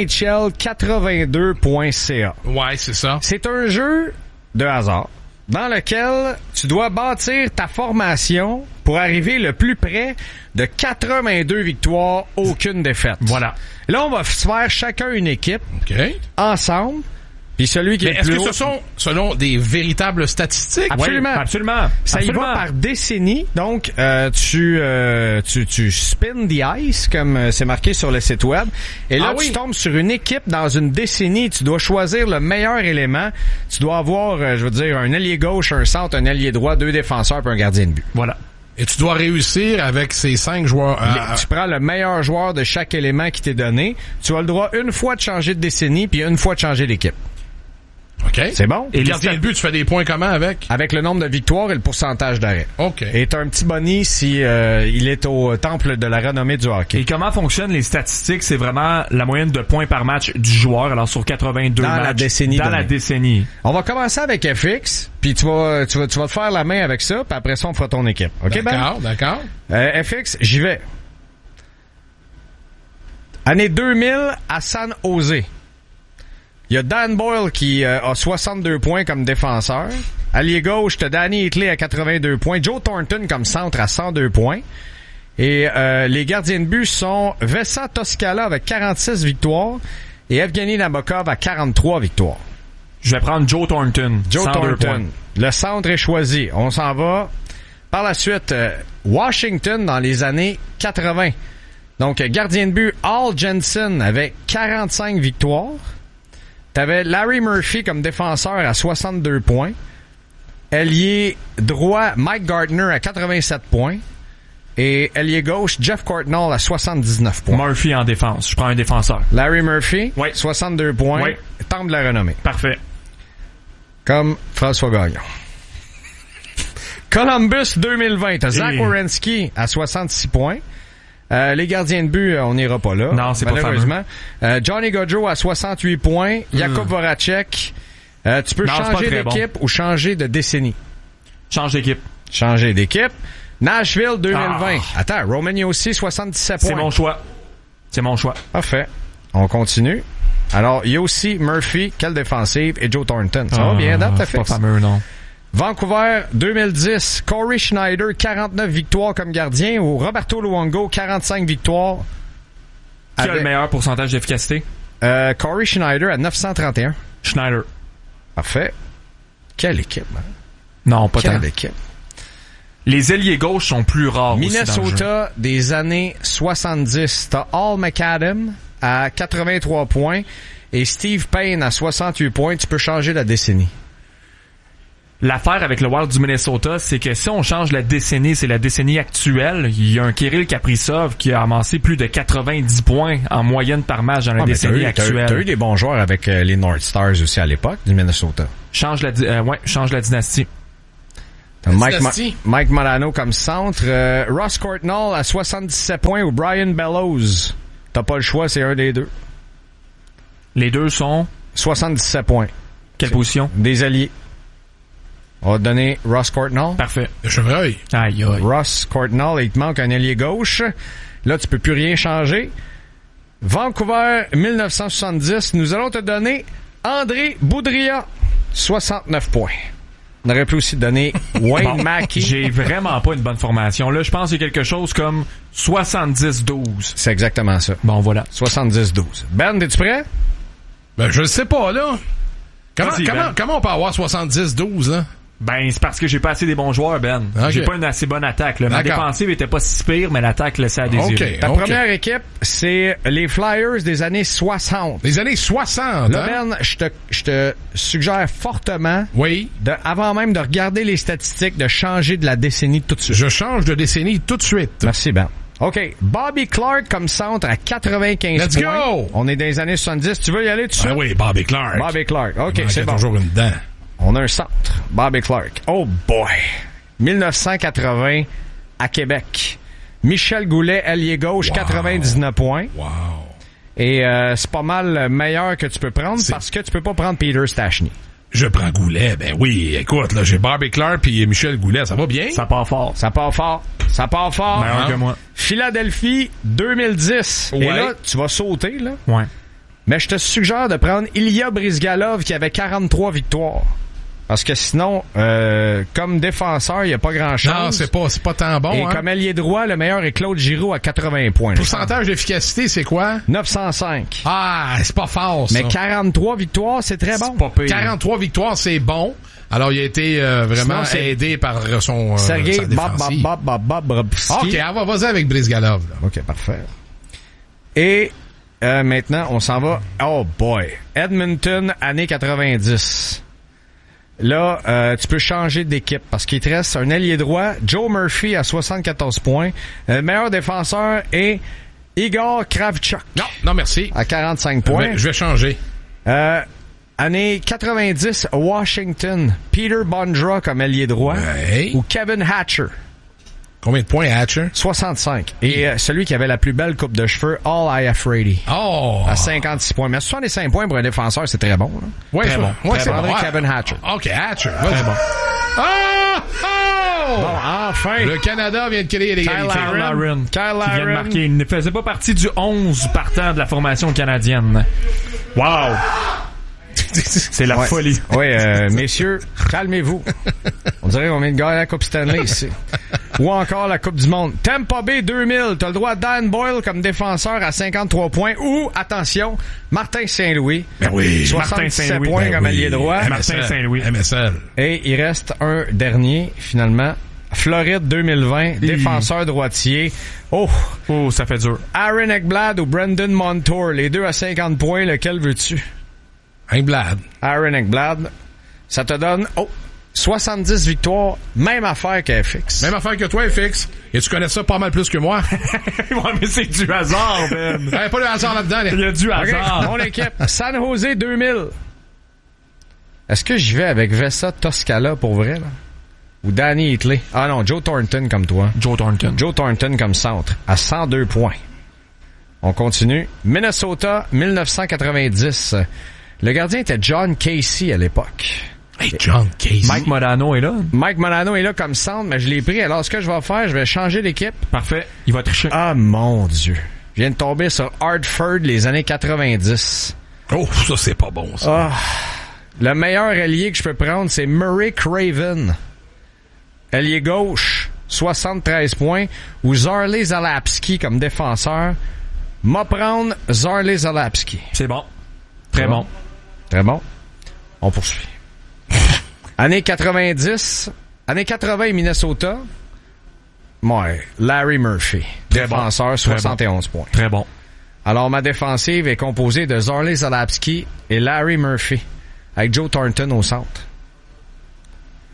NHL82.ca. Ouais, c'est ça. C'est un jeu de hasard dans lequel tu dois bâtir ta formation pour arriver le plus près de 82 victoires, aucune défaite. Voilà. Là, on va se faire chacun une équipe, ensemble, puis celui qui est le plus haut... Est-ce que ce sont selon des véritables statistiques? Absolument. Oui, absolument. Ça y va par décennie. Donc, tu spin the ice, comme c'est marqué sur le site web. Et là, tu tombes sur une équipe dans une décennie. Tu dois choisir le meilleur élément. Tu dois avoir, un ailier gauche, un centre, un ailier droit, 2 défenseurs puis un gardien de but. Voilà. Et tu dois réussir avec ces 5 joueurs. Tu prends le meilleur joueur de chaque élément qui t'est donné. Tu as le droit une fois de changer de décennie puis une fois de changer d'équipe. OK. C'est bon? Et le gardien de but, tu fais des points comment avec? Avec le nombre de victoires et le pourcentage d'arrêt. OK. Et t'as un petit boni si il est au temple de la renommée du hockey. Et comment fonctionnent les statistiques? C'est vraiment la moyenne de points par match du joueur. Alors, sur 82 matchs. La décennie. Dans la décennie. On va commencer avec FX, puis tu vas te faire la main avec ça, puis après ça, on fera ton équipe. OK, d'accord, Ben? D'accord. FX, j'y vais. Année 2000 à San Jose. Il y a Dan Boyle qui a 62 points comme défenseur. Allié gauche, t'as Danny Hitley à 82 points. Joe Thornton comme centre à 102 points. Et les gardiens de but sont Vesa Toscala avec 46 victoires et Evgeny Nabokov à 43 victoires. Je vais prendre Joe Thornton. Joe Thornton. Le centre est choisi. On s'en va. Par la suite, Washington dans les années 80. Donc, gardien de but Al Jensen avec 45 victoires. T'avais Larry Murphy comme défenseur à 62 points. Ailier droit Mike Gardner à 87 points. Et ailier gauche Jeff Courtnall à 79 points. Murphy en défense. Je prends un défenseur. Larry Murphy, 62 points. Oui. Temple de la renommée. Parfait. Comme François Gagnon. Columbus 2020. T'as Zach Werenski à 66 points. Les gardiens de but, on n'ira pas là. Non, c'est pas malheureusement. Johnny Gaudreau à 68 points. Jakub Voracek. Tu peux changer d'équipe ou changer de décennie. Change d'équipe. Changer d'équipe. Nashville 2020. Attends, Romagny aussi 77 points. C'est mon choix. C'est mon choix. Parfait. On continue. Alors, il y a aussi Murphy, quelle défensive, et Joe Thornton. Ça va bien, date, t'as fait? Pas fameux, non. Vancouver 2010, Corey Schneider 49 victoires comme gardien ou Roberto Luongo 45 victoires. Qui a le meilleur pourcentage d'efficacité? Corey Schneider à 931. Schneider. Parfait. Quelle équipe, hein? Non, pas tant. Quelle équipe. Les ailiers gauches sont plus rares. Minnesota des années 70. T'as Al McAdam à 83 points et Steve Payne à 68 points. Tu peux changer la décennie. L'affaire avec le Wild du Minnesota, c'est que si on change la décennie, c'est la décennie actuelle, il y a un Kirill Kaprizov qui a amassé plus de 90 points en moyenne par match dans la décennie actuelle. T'as eu des bons joueurs avec les North Stars aussi à l'époque du Minnesota. Change la dynastie. Mike Modano comme centre. Ross Courtnall à 77 points ou Brian Bellows. T'as pas le choix, c'est un des deux. Les deux sont 77 points. Quelle position? Des alliés. On va te donner Ross Courtnall. Parfait. Le chevreuil. Aïe, aïe. Ross Courtnall, il te manque un ailier gauche. Là, tu peux plus rien changer. Vancouver, 1970. Nous allons te donner André Boudria, 69 points. On aurait pu aussi te donner Wayne Mackey. J'ai vraiment pas une bonne formation. Là, je pense qu'il y a quelque chose comme 70-12. C'est exactement ça. Bon, voilà. 70-12. Ben, es-tu prêt? Ben, je le sais pas, là. Comment on peut avoir 70-12, hein? Ben, c'est parce que j'ai pas assez des bons joueurs, Ben. Okay. J'ai pas une assez bonne attaque, là. Ma défensive était pas si pire, mais l'attaque laissait à désirer. Ta première équipe, c'est les Flyers des années 60. Les années 60, là, Ben, je te suggère fortement, avant même de regarder les statistiques, de changer de la décennie tout de suite. Je change de décennie tout de suite. Merci, Ben. OK. Bobby Clark comme centre à 95 Let's points. Go! On est dans les années 70. Tu veux y aller tout de suite? Oui, Bobby Clark. Bobby Clark. OK, c'est bon. Toujours une dent. On a un centre. Bobby Clark. Oh boy. 1980 à Québec. Michel Goulet, ailier gauche, 99 points. Wow. Et c'est pas mal meilleur que tu peux prendre parce que tu peux pas prendre Peter Stastny. Je prends Goulet. Ben oui, écoute, là, j'ai Bobby Clark puis Michel Goulet. Ça va bien? Ça part fort. Meilleur que moi. Philadelphie, 2010. Ouais. Et là, tu vas sauter, là. Ouais. Mais je te suggère de prendre Ilya Brizgalov qui avait 43 victoires. Parce que sinon, comme défenseur, il n'y a pas grand-chose. Non, c'est pas tant bon. Et comme ailier droit, le meilleur est Claude Giroux à 80 points. Pourcentage d'efficacité, c'est quoi? 905. Ah, c'est pas fort, ça. Mais 43 victoires, c'est très bon. Pas pire. 43 victoires, c'est bon. Alors, il a été vraiment aidé par son Sergei sa défensive. Bobrovsky. OK, vas-y avec Brizgalov. Là. OK, parfait. Et maintenant, on s'en va. Oh boy. Edmonton, année 90. Là, tu peux changer d'équipe parce qu'il te reste un ailier droit, Joe Murphy à 74 points. Le meilleur défenseur est Igor Kravchuk. Non, merci. À 45 points. Je vais changer. Année 90, Washington, Peter Bondra comme ailier droit ou Kevin Hatcher. Combien de points, Hatcher? 65. Et celui qui avait la plus belle coupe de cheveux, All I.F. Brady. Oh! À 56 poins. Mais 65 poins pour un défenseur, c'est très bon. Là. Ouais, très bon. Ouais, c'est bon. Kevin Hatcher. OK, Hatcher. Très bon. Oh! Bon, enfin! Le Canada vient de créer l'égalité. Kyle Larin. Qui vient de marquer. Il ne faisait pas partie du 11 partant de la formation canadienne. Wow! C'est la folie. Oui, messieurs, calmez-vous. On dirait qu'on vient de gagner la Coupe Stanley ici. Ou encore la Coupe du Monde. Tampa Bay 2000, t'as le droit à Dan Boyle comme défenseur à 53 points ou, attention, Martin Saint-Louis. Ben oui. 67 points comme allié droit. Martin Saint-Louis. MSL. Et il reste un dernier, finalement. Floride 2020, défenseur droitier. Oh, ça fait dur. Aaron Ekblad ou Brendan Montour, les deux à 50 points, lequel veux-tu? Ekblad. Aaron Ekblad. Ça te donne, 70 victoires, même affaire que FX. Même affaire que toi, FX. Et tu connais ça pas mal plus que moi. Ouais, mais c'est du hasard, Ben. Pas le hasard là-dedans. Il y a du hasard. Okay. Mon équipe, San Jose 2000. Est-ce que j'y vais avec Vesa Toscala pour vrai, là? Ou Danny Hitley? Ah non, Joe Thornton comme toi. Joe Thornton comme centre, à 102 points. On continue. Minnesota, 1990. Le gardien était John Casey à l'époque. Hey, John Casey. Mike Modano est là. Mike Modano est là comme centre, mais je l'ai pris. Alors, ce que je vais faire, je vais changer d'équipe. Parfait. Il va tricher. Ah, mon Dieu. Je viens de tomber sur Hartford, les années 90. Oh, ça, c'est pas bon, ça. Le meilleur allié que je peux prendre, c'est Murray Craven. Allié gauche, 73 points. Ou Zarley Zalapski comme défenseur. M'a prendre Zarley Zalapski. C'est bon. Très bon. Très bon. On poursuit. Années 90. Années 80 Minnesota. Ouais, Larry Murphy. Très défenseur, bon. 71 points. Très bon. Alors, ma défensive est composée de Zarley Zalapski et Larry Murphy, avec Joe Thornton au centre.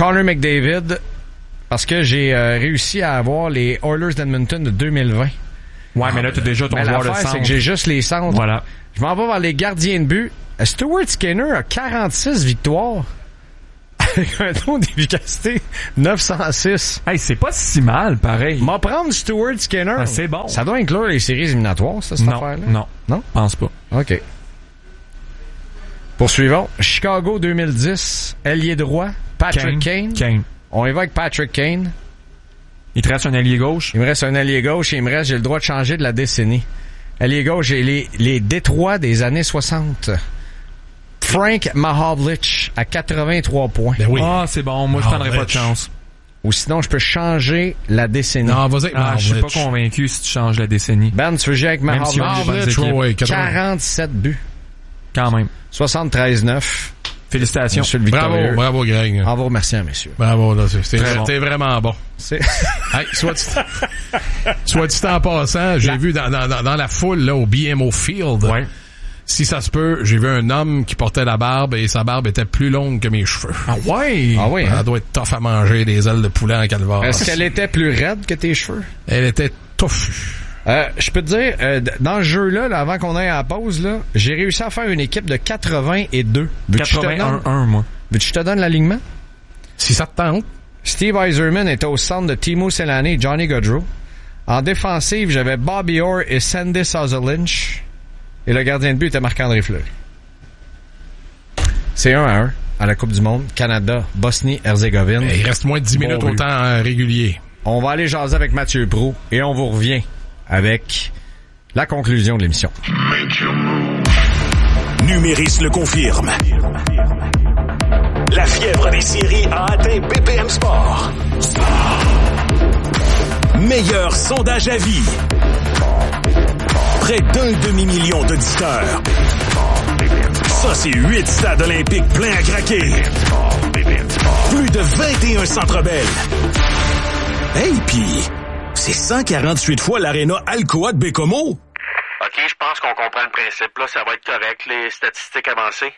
Connor McDavid, parce que j'ai réussi à avoir les Oilers d'Edmonton de 2020. Ouais, mais là, t'as déjà ton joueur de centre. C'est que j'ai juste les centres. Voilà. Je m'en vais vers les gardiens de but. Stuart Skinner a 46 victoires. Avec un taux d'efficacité 906. Hey, c'est pas si mal, pareil. M'en prendre Stuart Skinner. Ah, c'est bon. Ça doit inclure les séries éliminatoires, ça, cette affaire-là? Non. Non? Pense pas. OK. Poursuivons. Chicago 2010. Ailier droit. Patrick Kane. On y va avec Patrick Kane. Il te reste un allié gauche? Il me reste un allié gauche et il me reste, j'ai le droit de changer de la décennie. Allié gauche, j'ai les Détroits des années 60. Frank Mahovlich à 83 points. Ben oui. Ah, c'est bon. Moi, je prendrais pas de chance. Ou sinon, je peux changer la décennie. Non, vas-y avec Mahovlich. Je suis pas convaincu si tu changes la décennie. Ben, tu veux jouer avec Mahovlich? 47 buts. Quand même. 73-9. Félicitations. Monsieur le victorieux. Bravo, Greg. En vous remerciant, messieurs. Bravo, là, bon. T'es vraiment bon. Hey, soit dit en passant, j'ai vu dans la foule, là, au BMO Field. Ouais. Si ça se peut, j'ai vu un homme qui portait la barbe et sa barbe était plus longue que mes cheveux. Ah ouais? Ah oui. Elle doit être tough à manger des ailes de poulet en calvaire. Est-ce qu'elle était plus raide que tes cheveux? Elle était touffue. Je peux te dire, dans ce jeu-là, avant qu'on aille à la pause, là, j'ai réussi à faire une équipe de 82. 81-1, moi. Veux-tu que je te donne l'alignement? Si ça te tente. Steve Yzerman était au centre de Timo Selänne et Johnny Gaudreau. En défensive, j'avais Bobby Orr et Sandy Souza-Lynch. Et le gardien de but était Marc-André Fleury. C'est 1-1 à la Coupe du Monde. Canada, Bosnie-Herzégovine. Il reste moins de 10 minutes au temps régulier. On va aller jaser avec Mathieu Proulx et on vous revient avec la conclusion de l'émission. Numéris le confirme. La fièvre des séries a atteint BPM Sport. Meilleur sondage à vie. Près d'un demi-million d'auditeurs. Ça, c'est 8 stades olympiques pleins à craquer. Plus de 21 Centre Bell. Hey, pis c'est 148 fois l'aréna Alcoa de Bécomo. OK, je pense qu'on comprend le principe. Là, ça va être correct, les statistiques avancées.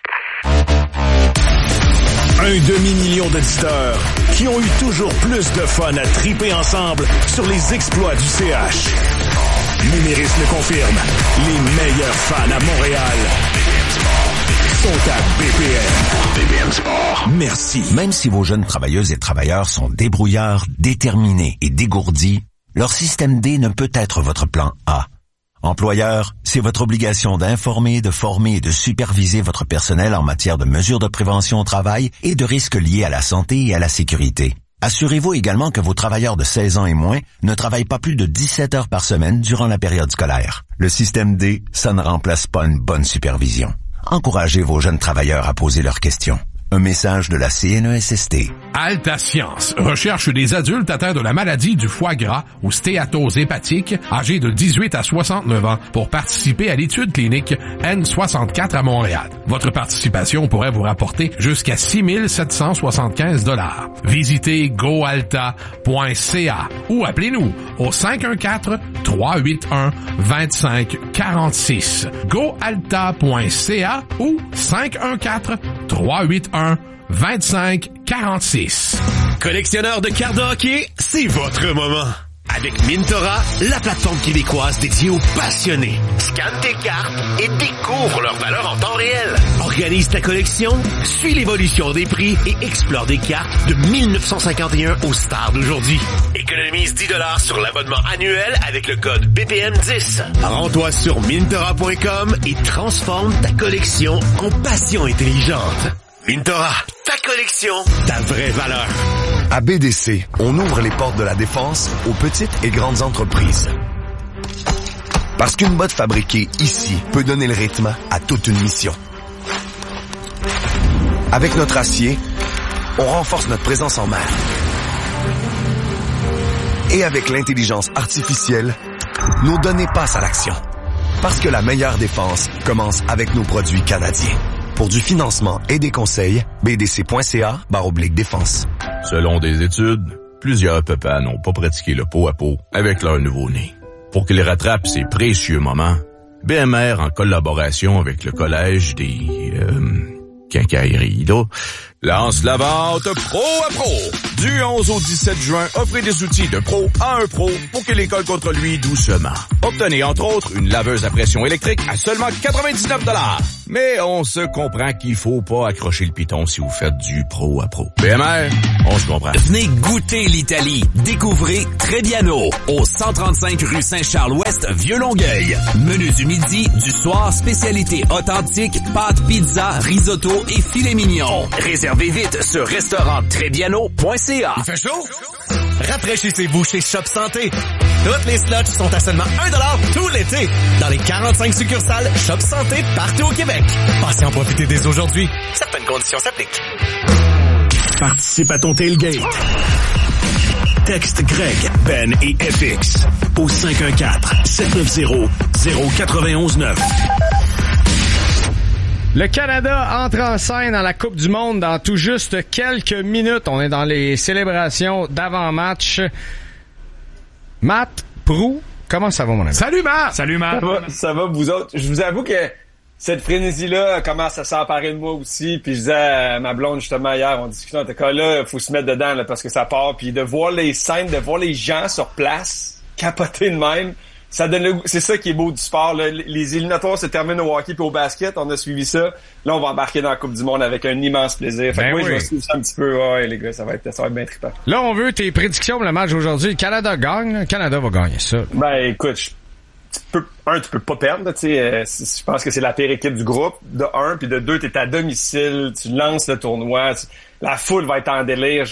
Un demi-million d'auditeurs qui ont eu toujours plus de fun à triper ensemble sur les exploits du CH. Numéris le confirme. Les meilleurs fans à Montréal sont à BPM. BPM Sport. Merci. Même si vos jeunes travailleuses et travailleurs sont débrouillards, déterminés et dégourdis, leur système D ne peut être votre plan A. Employeur, c'est votre obligation d'informer, de former et de superviser votre personnel en matière de mesures de prévention au travail et de risques liés à la santé et à la sécurité. Assurez-vous également que vos travailleurs de 16 ans et moins ne travaillent pas plus de 17 heures par semaine durant la période scolaire. Le système D, ça ne remplace pas une bonne supervision. Encouragez vos jeunes travailleurs à poser leurs questions. Un message de la CNESST. Alta Science recherche des adultes atteints de la maladie du foie gras ou stéatose hépatique, âgés de 18 à 69 ans, pour participer à l'étude clinique N64 à Montréal. Votre participation pourrait vous rapporter jusqu'à 6 775 $. Visitez goalta.ca ou appelez-nous au 514-381-2546. goalta.ca ou 514-381-2546. Collectionneur de cartes de hockey, c'est votre moment. Avec Mintora, la plateforme québécoise dédiée aux passionnés. Scanne tes cartes et découvre leur valeur en temps réel. Organise ta collection, suis l'évolution des prix et explore des cartes de 1951 aux stars d'aujourd'hui. Économise 10 $ sur l'abonnement annuel avec le code BPM10. Rends-toi sur Mintora.com et transforme ta collection en passion intelligente. Mintora, ta collection, ta vraie valeur. À BDC, on ouvre les portes de la défense aux petites et grandes entreprises. Parce qu'une botte fabriquée ici peut donner le rythme à toute une mission. Avec notre acier, on renforce notre présence en mer. Et avec l'intelligence artificielle, nos données passent à l'action. Parce que la meilleure défense commence avec nos produits canadiens. Pour du financement et des conseils, bdc.ca/défense. Selon des études, plusieurs papas n'ont pas pratiqué le pot à pot avec leur nouveau-né. Pour qu'ils rattrapent ces précieux moments, BMR, en collaboration avec le Collège des quincaillerie, là. Lance la vente pro à pro. Du 11 au 17 juin, offrez des outils de pro à un pro pour qu'il les colle contre lui doucement. Obtenez entre autres une laveuse à pression électrique à seulement 99$. Mais on se comprend qu'il faut pas accrocher le piton si vous faites du pro à pro. BMR, on se comprend. Venez goûter l'Italie. Découvrez Trebbiano au 135 rue Saint-Charles-Ouest, Vieux-Longueuil. Menu du midi, du soir, spécialité authentique, pâtes, pizza, risotto et filet mignon. Réservez vite sur restauranttrebbiano.ca. Il fait chaud? Rafraîchissez-vous chez Shop Santé. Toutes les slots sont à seulement 1$ tout l'été dans les 45 succursales Shop Santé partout au Québec. Passez en profiter dès aujourd'hui. Certaines conditions s'appliquent. Participe à ton tailgate. Texte Greg, Ben et FX au 514-790-0919. Le Canada entre en scène dans la Coupe du Monde dans tout juste quelques minutes. On est dans les célébrations d'avant-match. Matt Proulx, comment ça va, mon ami? Salut, Matt! Salut, Matt! Ça va, vous autres? Je vous avoue que cette frénésie-là commence à s'emparer de moi aussi. Puis je disais à ma blonde, justement, hier, on discutait en tout cas, là, il faut se mettre dedans là, parce que ça part. Puis de voir les scènes, de voir les gens sur place, capoter de même, ça donne le goût. C'est ça qui est beau du sport. Là. Les éliminatoires se terminent au hockey puis au basket. On a suivi ça. Là, on va embarquer dans la Coupe du Monde avec un immense plaisir. Fait que oui, je vais suivre ça un petit peu. Ouais, les gars, ça va être bien trippant. Là, on veut tes prédictions pour le match d'aujourd'hui. Le Canada gagne. Le Canada va gagner ça. Ben, écoute, tu peux pas perdre. Je pense que c'est la pire équipe du groupe. De 1, puis de 2, t'es à domicile. Tu lances le tournoi. La foule va être en délire.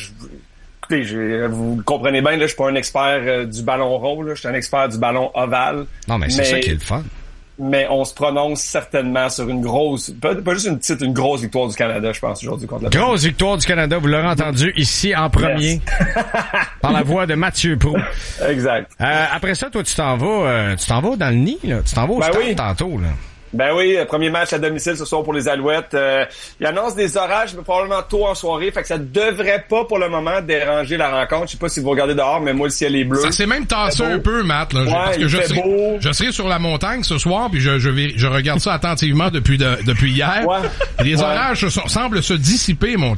Écoutez, vous le comprenez bien, là, je suis pas un expert du ballon rond, là, je suis un expert du ballon ovale. Non, mais c'est ça qui est le fun. Mais on se prononce certainement sur une grosse, pas juste une grosse victoire du Canada, je pense, aujourd'hui contre la Grosse victoire du Canada, vous l'aurez entendu ici en premier, yes. Par la voix de Mathieu Proulx. Exact. Après ça, toi, tu t'en vas dans le nid, là. Tu t'en vas au stade tantôt, là. Ben oui, premier match à domicile ce soir pour les Alouettes. Il annonce des orages, mais probablement tôt en soirée, fait que ça devrait pas pour le moment déranger la rencontre. Je sais pas si vous regardez dehors, mais moi le ciel est bleu. Ça s'est même tassé un peu, Matt. Là, parce que je serai sur la montagne ce soir, puis je regarde ça attentivement depuis hier. Ouais. Les orages semblent se dissiper, mon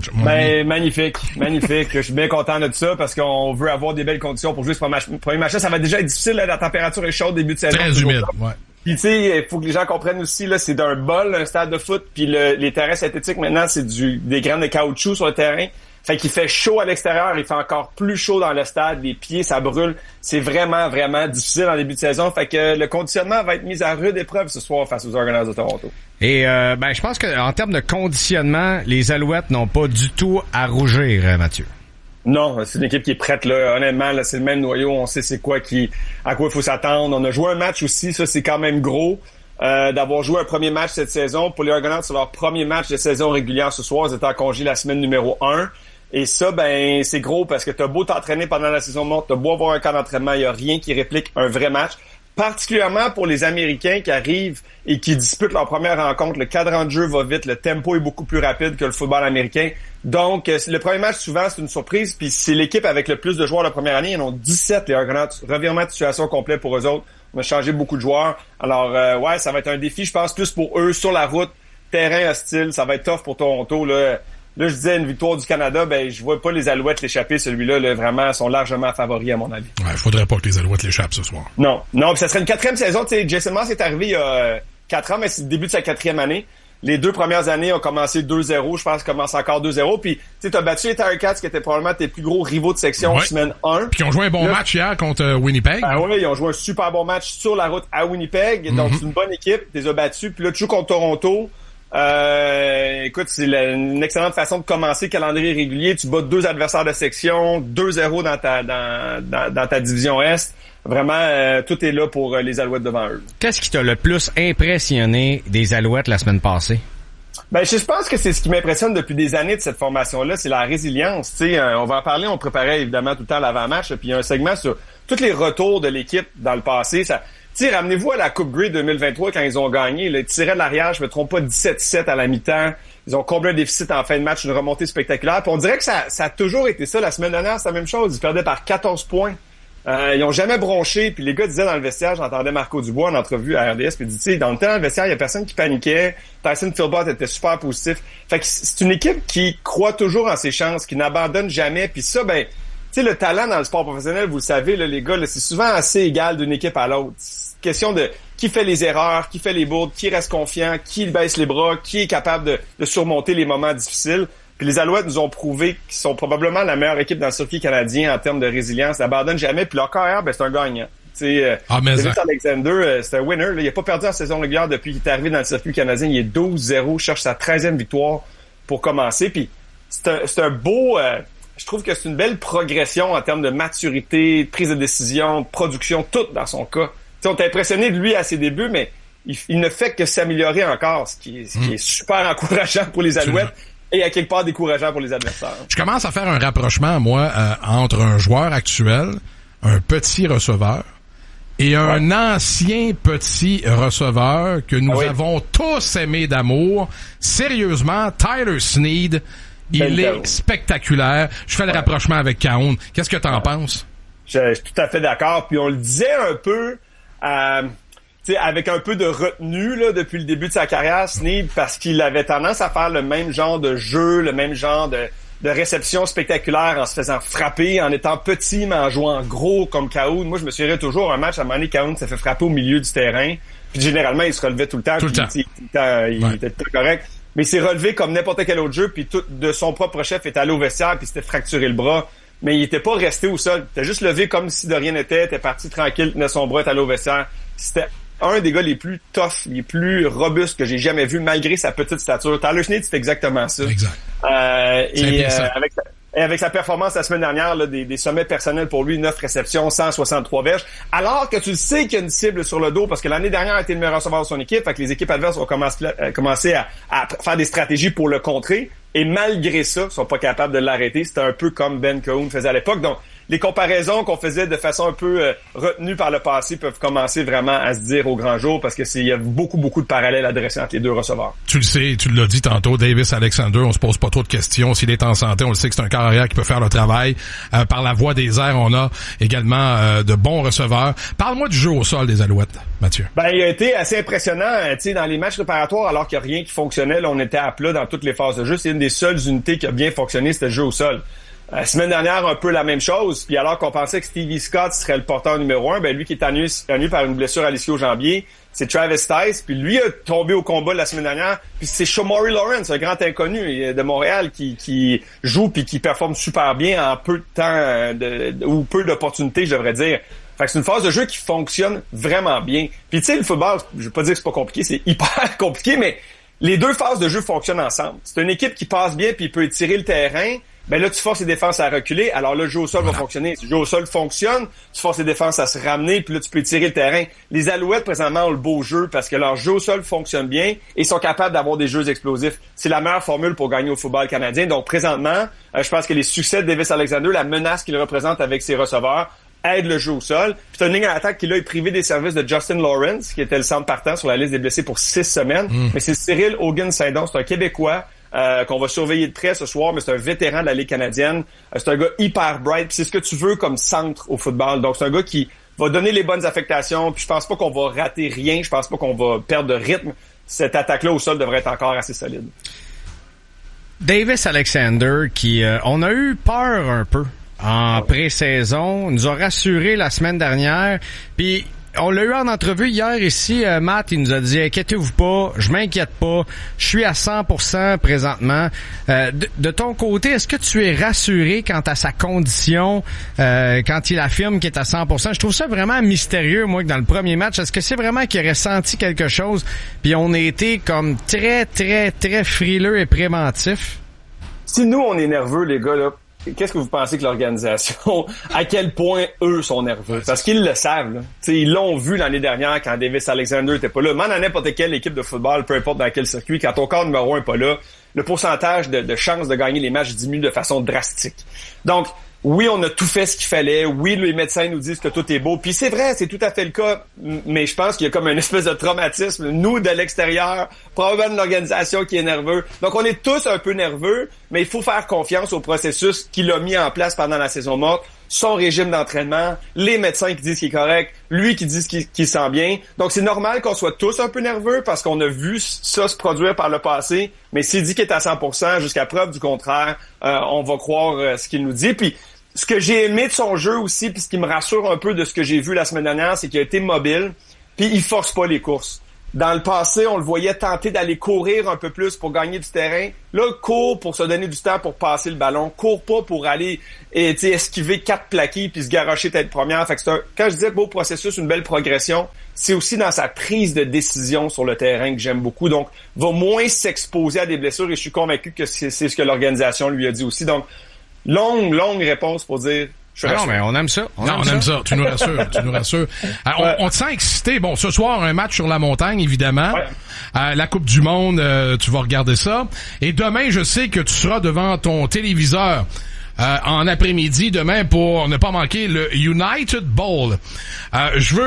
Ben magnifique. Je suis bien content de ça parce qu'on veut avoir des belles conditions pour jouer ce premier match. Ça va déjà être difficile. Là, la température est chaude début de saison. Très humide. Ouais. Puis tu sais, il faut que les gens comprennent aussi, là, c'est d'un bol, un stade de foot, puis les terrains synthétiques maintenant, c'est des graines de caoutchouc sur le terrain. Fait qu'il fait chaud à l'extérieur, il fait encore plus chaud dans le stade, les pieds, ça brûle. C'est vraiment, vraiment difficile en début de saison. Fait que le conditionnement va être mis à rude épreuve ce soir face aux Argonauts de Toronto. Et je pense qu'en termes de conditionnement, les Alouettes n'ont pas du tout à rougir, Mathieu. Non, c'est une équipe qui est prête, là. Honnêtement, là, c'est le même noyau. On sait c'est quoi à quoi il faut s'attendre. On a joué un match aussi. Ça, c'est quand même gros, d'avoir joué un premier match cette saison. Pour les Argonauts, c'est leur premier match de saison régulière ce soir. Ils étaient en congé la semaine numéro 1. Et ça, ben, c'est gros parce que t'as beau t'entraîner pendant la saison morte, t'as beau avoir un camp d'entraînement, il y a rien qui réplique un vrai match. Particulièrement pour les Américains qui arrivent et qui disputent leur première rencontre. Le cadran de jeu va vite, le tempo est beaucoup plus rapide que le football américain. Donc, le premier match, souvent, c'est une surprise. Puis c'est l'équipe avec le plus de joueurs la première année. Ils en ont 17, les Argonauts. Revirement de situation complet pour eux autres. On a changé beaucoup de joueurs. Alors, ouais, ça va être un défi, je pense, plus pour eux, sur la route. Terrain hostile, ça va être tough pour Toronto, là. Là, je disais une victoire du Canada, ben je vois pas les Alouettes l'échapper. Celui-là, là, vraiment, sont largement favoris à mon avis. Ouais, faudrait pas que les Alouettes l'échappent ce soir. Non, puis ça serait une 4e saison. Tu sais, Jason Moss est arrivé il y a 4 ans, mais c'est le début de sa 4e année. Les 2 premières années ont commencé 2-0. Je pense qu'ils commencent encore 2-0. Puis, tu sais, t'as battu les Tiger Cats, qui étaient probablement tes plus gros rivaux de section semaine 1. Puis ils ont joué un bon match hier contre Winnipeg. Ah oui, ils ont joué un super bon match sur la route à Winnipeg. Donc, c'est une bonne équipe. Tu les as battus. Puis là, tu joues contre Toronto. Écoute, c'est une excellente façon de commencer le calendrier régulier. Tu bats 2 adversaires de section, 2-0 dans ta division Est. Vraiment, tout est là pour les Alouettes devant eux. Qu'est-ce qui t'a le plus impressionné des Alouettes la semaine passée? Ben, je pense que c'est ce qui m'impressionne depuis des années de cette formation-là, c'est la résilience. Tu sais, on va en parler, on préparait évidemment tout le temps l'avant-match, puis il y a un segment sur tous les retours de l'équipe dans le passé. Ça, tu sais, ramenez-vous à la Coupe Grey 2023 quand ils ont gagné. Là, ils tiraient de l'arrière, je me trompe pas, 17-7 à la mi-temps. Ils ont comblé un déficit en fin de match, une remontée spectaculaire. Puis on dirait que ça a toujours été ça. La semaine dernière, c'est la même chose. Ils perdaient par 14 points. Ils ont jamais bronché, puis les gars disaient dans le vestiaire, j'entendais Marco Dubois en entrevue à RDS, puis il dit, tu sais, dans le temps, dans le vestiaire, il y a personne qui paniquait. Tyson Philbott était super positif. Fait que c'est une équipe qui croit toujours en ses chances, qui n'abandonne jamais, puis ça, ben, tu sais, le talent dans le sport professionnel, vous le savez, là, les gars, là, c'est souvent assez égal d'une équipe à l'autre. C'est une question de qui fait les erreurs, qui fait les bourdes, qui reste confiant, qui baisse les bras, qui est capable de surmonter les moments difficiles. Puis les Alouettes nous ont prouvé qu'ils sont probablement la meilleure équipe dans le circuit canadien en termes de résilience. Ils n'abandonnent jamais. Puis leur carrière, ben, c'est un gagnant. Davis Alexander, c'est un winner. Là. Il n'a pas perdu en saison régulière depuis qu'il est arrivé dans le circuit canadien. Il est 12-0, cherche sa 13e victoire pour commencer. Puis c'est un beau... je trouve que c'est une belle progression en termes de maturité, de prise de décision, de production, tout dans son cas. T'sais, on est impressionné de lui à ses débuts, mais il ne fait que s'améliorer encore, ce qui est super encourageant pour les Alouettes. Et à quelque part décourageant pour les adversaires. Je commence à faire un rapprochement, moi, entre un joueur actuel, un petit receveur, et un ancien petit receveur que nous avons tous aimé d'amour. Sérieusement, Tyler Snead, il est spectaculaire. Je fais le rapprochement avec Cahoon. Qu'est-ce que t'en penses? Je suis tout à fait d'accord. Puis on le disait un peu... T'sais, avec un peu de retenue là, depuis le début de sa carrière, Snead, parce qu'il avait tendance à faire le même genre de jeu, le même genre de réception spectaculaire en se faisant frapper, en étant petit, mais en jouant gros comme Cahoon. Moi, je me souviens toujours un match, à un moment donné, Cahoon s'est fait frapper au milieu du terrain. Puis généralement, il se relevait tout le temps. Il était tout correct. Mais il s'est relevé comme n'importe quel autre jeu, puis tout de son propre chef est allé au vestiaire, puis s'était fracturé le bras. Mais il était pas resté au sol. Il était juste levé comme si de rien n'était, était parti tranquille, tenait son bras, est allé au vestiaire. C'était un des gars les plus tough, les plus robustes que j'ai jamais vu, malgré sa petite stature. Tyler Snead, c'est exactement ça. Exact. Avec sa performance la semaine dernière, là, des sommets personnels pour lui, 9 réceptions, 163 verges, alors que tu le sais qu'il y a une cible sur le dos, parce que l'année dernière a été le meilleur receveur de son équipe, fait que les équipes adverses ont commencé à faire des stratégies pour le contrer, et malgré ça, ils sont pas capables de l'arrêter. C'était un peu comme Ben Cahoon faisait à l'époque. Donc, les comparaisons qu'on faisait de façon un peu retenue par le passé peuvent commencer vraiment à se dire au grand jour, parce que il y a beaucoup de parallèles à dresser entre les deux receveurs. Tu le sais, tu l'as dit tantôt, Davis Alexander, on se pose pas trop de questions. S'il est en santé, on le sait que c'est un carrière qui peut faire le travail. Par la voie des airs, on a également de bons receveurs. Parle-moi du jeu au sol des Alouettes, Mathieu. Ben, il a été assez impressionnant, tu sais, dans les matchs préparatoires, alors qu'il n'y a rien qui fonctionnait. Là, on était à plat dans toutes les phases de jeu. C'est une des seules unités qui a bien fonctionné, c'était le jeu au sol. Semaine dernière, un peu la même chose. Puis alors qu'on pensait que Stevie Scott serait le porteur numéro 1, ben lui qui est ennuyé par une blessure à l'ischio-jambier, c'est Travis Tice. Puis lui a tombé au combat la semaine dernière. Puis c'est Shamari Lawrence, un grand inconnu de Montréal qui joue puis qui performe super bien en peu de temps ou peu d'opportunités, je devrais dire. Fait que c'est une phase de jeu qui fonctionne vraiment bien. Puis tu sais, le football, je vais pas dire que c'est pas compliqué, c'est hyper compliqué, mais les deux phases de jeu fonctionnent ensemble. C'est une équipe qui passe bien puis peut étirer le terrain. Ben là, tu forces les défenses à reculer. Alors là, le jeu au sol va fonctionner. Si le jeu au sol fonctionne, tu forces les défenses à se ramener, puis là, tu peux tirer le terrain. Les Alouettes, présentement, ont le beau jeu parce que leur jeu au sol fonctionne bien et sont capables d'avoir des jeux explosifs. C'est la meilleure formule pour gagner au football canadien. Donc, présentement, je pense que les succès de Davis Alexander, la menace qu'il représente avec ses receveurs, aide le jeu au sol. Puis c'est une ligne à l'attaque qui là est privée des services de Justin Lawrence, qui était le centre partant sur la liste des blessés pour 6 semaines. Mais c'est Cyril Hogan-Saint-Don, c'est un Québécois. Qu'on va surveiller de près ce soir, mais c'est un vétéran de la Ligue canadienne. C'est un gars hyper bright, puis c'est ce que tu veux comme centre au football. Donc c'est un gars qui va donner les bonnes affectations, puis je pense pas qu'on va rater rien, je pense pas qu'on va perdre de rythme. Cette attaque-là au sol devrait être encore assez solide. Davis Alexander, qui on a eu peur un peu en pré-saison, nous a rassuré la semaine dernière, puis on l'a eu en entrevue hier ici, Matt, il nous a dit « Inquiétez-vous pas, je m'inquiète pas, je suis à 100% présentement. » De ton côté, est-ce que tu es rassuré quant à sa condition, quand il affirme qu'il est à 100%? Je trouve ça vraiment mystérieux, moi, que dans le premier match, est-ce que c'est vraiment qu'il aurait senti quelque chose, puis on a été comme très, très, très frileux et préventifs? Si nous, on est nerveux, les gars, là, qu'est-ce que vous pensez que l'organisation, à quel point eux sont nerveux? Parce qu'ils le savent, là. T'sais, ils l'ont vu l'année dernière quand Davis Alexander était pas là. Même à n'importe quelle équipe de football, peu importe dans quel circuit, quand ton corps numéro 1 est pas là, le pourcentage de chances de gagner les matchs diminue de façon drastique. Donc, oui, on a tout fait ce qu'il fallait. Oui, les médecins nous disent que tout est beau. Puis c'est vrai, c'est tout à fait le cas. Mais je pense qu'il y a comme une espèce de traumatisme. Nous, de l'extérieur, probablement de l'organisation qui est nerveux. Donc, on est tous un peu nerveux, mais il faut faire confiance au processus qu'il a mis en place pendant la saison morte. son régime d'entraînement, les médecins qui disent qu'il est correct, lui qui dit qu'il sent bien. Donc, c'est normal qu'on soit tous un peu nerveux parce qu'on a vu ça se produire par le passé. Mais s'il dit qu'il est à 100%, jusqu'à preuve du contraire, on va croire ce qu'il nous dit. Puis, ce que j'ai aimé de son jeu aussi, puis ce qui me rassure un peu de ce que j'ai vu la semaine dernière, c'est qu'il a été mobile, puis il force pas les courses. Dans le passé, on le voyait tenter d'aller courir un peu plus pour gagner du terrain. Là, court pour se donner du temps pour passer le ballon. Court pas pour aller esquiver 4 plaqués puis se garrocher tête première. Fait que quand je disais beau processus, une belle progression, c'est aussi dans sa prise de décision sur le terrain que j'aime beaucoup. Donc, va moins s'exposer à des blessures et je suis convaincu que c'est ce que l'organisation lui a dit aussi. Donc, longue réponse pour dire... Non, mais on aime ça. On aime ça. Tu nous rassures. On te sent excité. Bon, ce soir, un match sur la montagne, évidemment. Ouais. La Coupe du Monde, tu vas regarder ça. Et demain, je sais que tu seras devant ton téléviseur en après-midi, demain, pour ne pas manquer le United Bowl. Je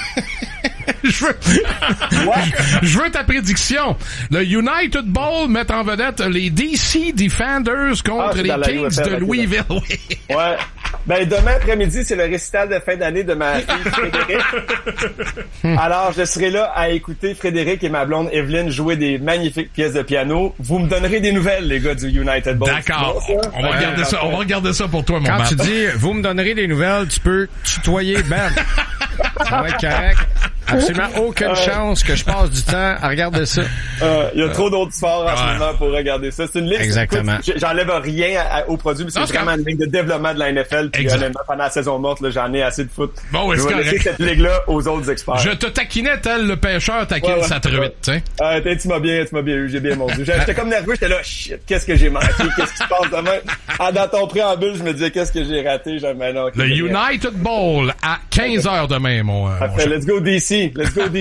veux ta prédiction. Le United Bowl met en vedette les DC Defenders contre les Kings de Louisville. Ouais. Ben, demain après-midi, c'est le récital de fin d'année de ma fille Frédéric. Alors, je serai là à écouter Frédéric et ma blonde Evelyne jouer des magnifiques pièces de piano. Vous me donnerez des nouvelles, les gars du United Bowl. D'accord. On va regarder ça. On va regarder ça pour toi, mon Quand tu dis, vous me donnerez des nouvelles, tu peux tutoyer Ben. Ça va être correct. Absolument aucune chance que je passe du temps à regarder ça. Il y a trop d'autres sports en ce moment pour regarder ça. C'est une liste. Exactement. Écoute, j'enlève rien au produit, mais c'est vraiment une ligne de développement de la NFL. Puis honnêtement, pendant la saison morte, là, j'en ai assez de foot. Bon, je vais laisser cette ligue-là aux autres experts. Je te taquinais tel le pêcheur taquine sa truite, tu sais. Tu m'as bien eu, j'ai bien mordu. J'étais comme nerveux, j'étais là, shit, qu'est-ce que j'ai manqué, qu'est-ce qui se passe demain? Dans ton préambule, je me disais, qu'est-ce que j'ai raté? Non, le United Bowl à 15h demain, mon let's go DC.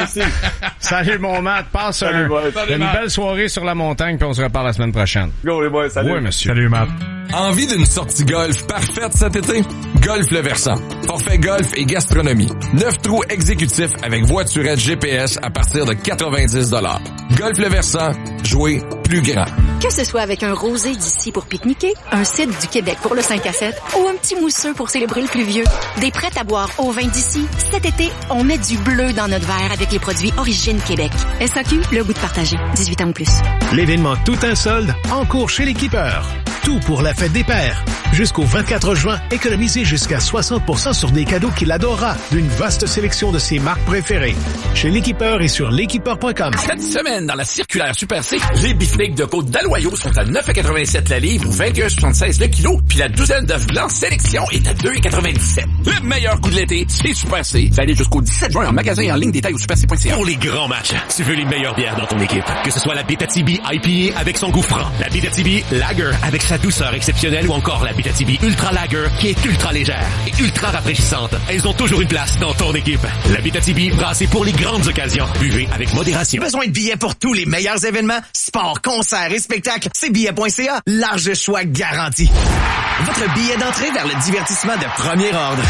Salut mon Matt, passe une belle soirée sur la montagne puis on se reparle la semaine prochaine. Go les boys, salut. Oui, monsieur. Salut Matt. Envie d'une sortie golf parfaite cet été? Golf Le Versant. Forfait golf et gastronomie. 9 trous exécutifs avec voiturette GPS à partir de 90 $. Golf Le Versant. Jouer plus grand. Que ce soit avec un rosé d'ici pour pique-niquer, un cidre du Québec pour le 5 à 7 ou un petit mousseux pour célébrer le plus vieux, des prêts à boire au vin d'ici, cet été, on met du bleu dans notre verre avec les produits Origine Québec. SAQ, le goût de partager. 18 ans ou plus. L'événement Tout un solde en cours chez l'Équipeur. Tout pour la fête des pères. Jusqu'au 24 juin, économisez jusqu'à 60% sur des cadeaux qu'il adorera d'une vaste sélection de ses marques préférées. Chez l'Équipeur et sur l'équipeur.com. Cette semaine, dans la circulaire Super C, les beefsteaks de côte d'Aloyau sont à 9,87 la livre ou 21,76 le kilo, puis la douzaine d'œufs blancs sélection est à 2,97. Le meilleur coup de l'été, c'est Super C. Valide jusqu'au 17 juin en magasin et en ligne, détail au superc.ca. Pour les grands matchs, tu veux les meilleures bières dans ton équipe. Que ce soit la Abitibi IPA avec son goût franc, la Abitibi Lager avec sa douceur exceptionnelle ou encore la Abitibi Ultra Lager qui est ultra légère et ultra rafraîchissante. Elles ont toujours une place dans ton équipe. La Abitibi brassée pour les grandes occasions. Buvez avec modération. Besoin de billets pour tous les meilleurs événements, sports, concerts et spectacles? C'est billet.ca. Large choix garanti. Votre billet d'entrée vers le divertissement de premier ordre.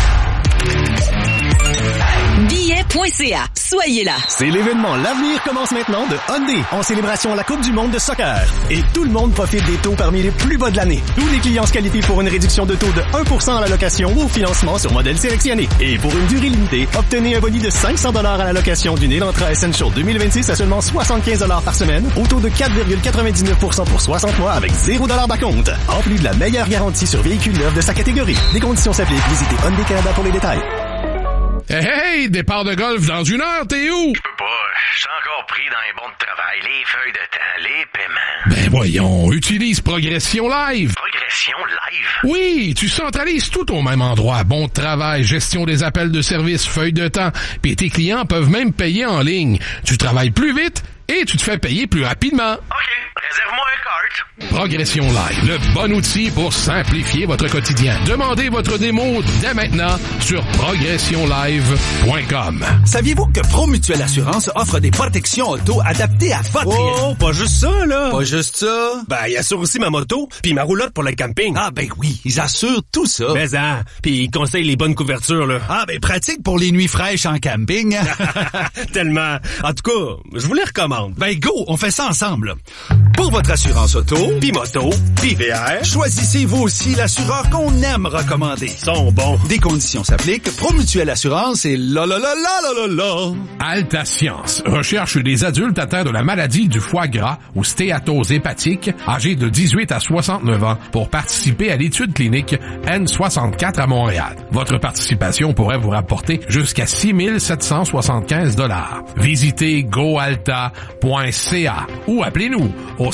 Billet.ca. Soyez là. C'est l'événement L'avenir commence maintenant de Hyundai en célébration à la Coupe du monde de soccer. Et tout le monde profite des taux parmi les plus bas de l'année. Tous les clients se qualifient pour une réduction de taux de 1% à la location ou au financement sur modèle sélectionné. Et pour une durée limitée, obtenez un bonus de $500 à la location d'une Elantra Essential 2026 à seulement $75 par semaine, au taux de 4,99% pour 60 mois avec $0 d'acompte. En plus de la meilleure garantie sur véhicules neufs de sa catégorie. Des conditions s'appliquent. Visitez Hyundai Canada pour les détails. Hey, départ de golf dans 1 heure, t'es où? Je peux pas, je suis encore pris dans les bons de travail, les feuilles de temps, les paiements. Ben voyons, utilise Progression Live. Progression Live? Oui, tu centralises tout au même endroit. Bon de travail, gestion des appels de service, feuilles de temps, puis tes clients peuvent même payer en ligne. Tu travailles plus vite et tu te fais payer plus rapidement. OK, réserve-moi un cart. Progression Live, le bon outil pour simplifier votre quotidien. Demandez votre démo dès maintenant sur progressionlive.com. Saviez-vous que Promutuelle Assurance offre des protections auto adaptées à votre risque? Oh, pas juste ça, là. Pas juste ça. Ben, ils assurent aussi ma moto puis ma roulotte pour le camping. Ah, ben oui, ils assurent tout ça. Mais puis ils conseillent les bonnes couvertures, là. Ah, ben pratique pour les nuits fraîches en camping. Tellement. En tout cas, je vous les recommande. Ben go, on fait ça ensemble. Pour votre assurance auto, puis moto, puis VR, choisissez vous aussi l'assureur qu'on aime recommander. Sont bons. Des conditions s'appliquent. Promutuelle Assurance et la. Alta Science recherche des adultes atteints de la maladie du foie gras ou stéatose hépatique, âgés de 18 à 69 ans, pour participer à l'étude clinique N64 à Montréal. Votre participation pourrait vous rapporter jusqu'à 6 775 $. Visitez goalta.ca ou appelez-nous au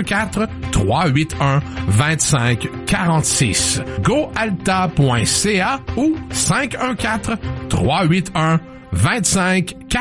514-381-2546. goalta.ca ou 514-381-2546.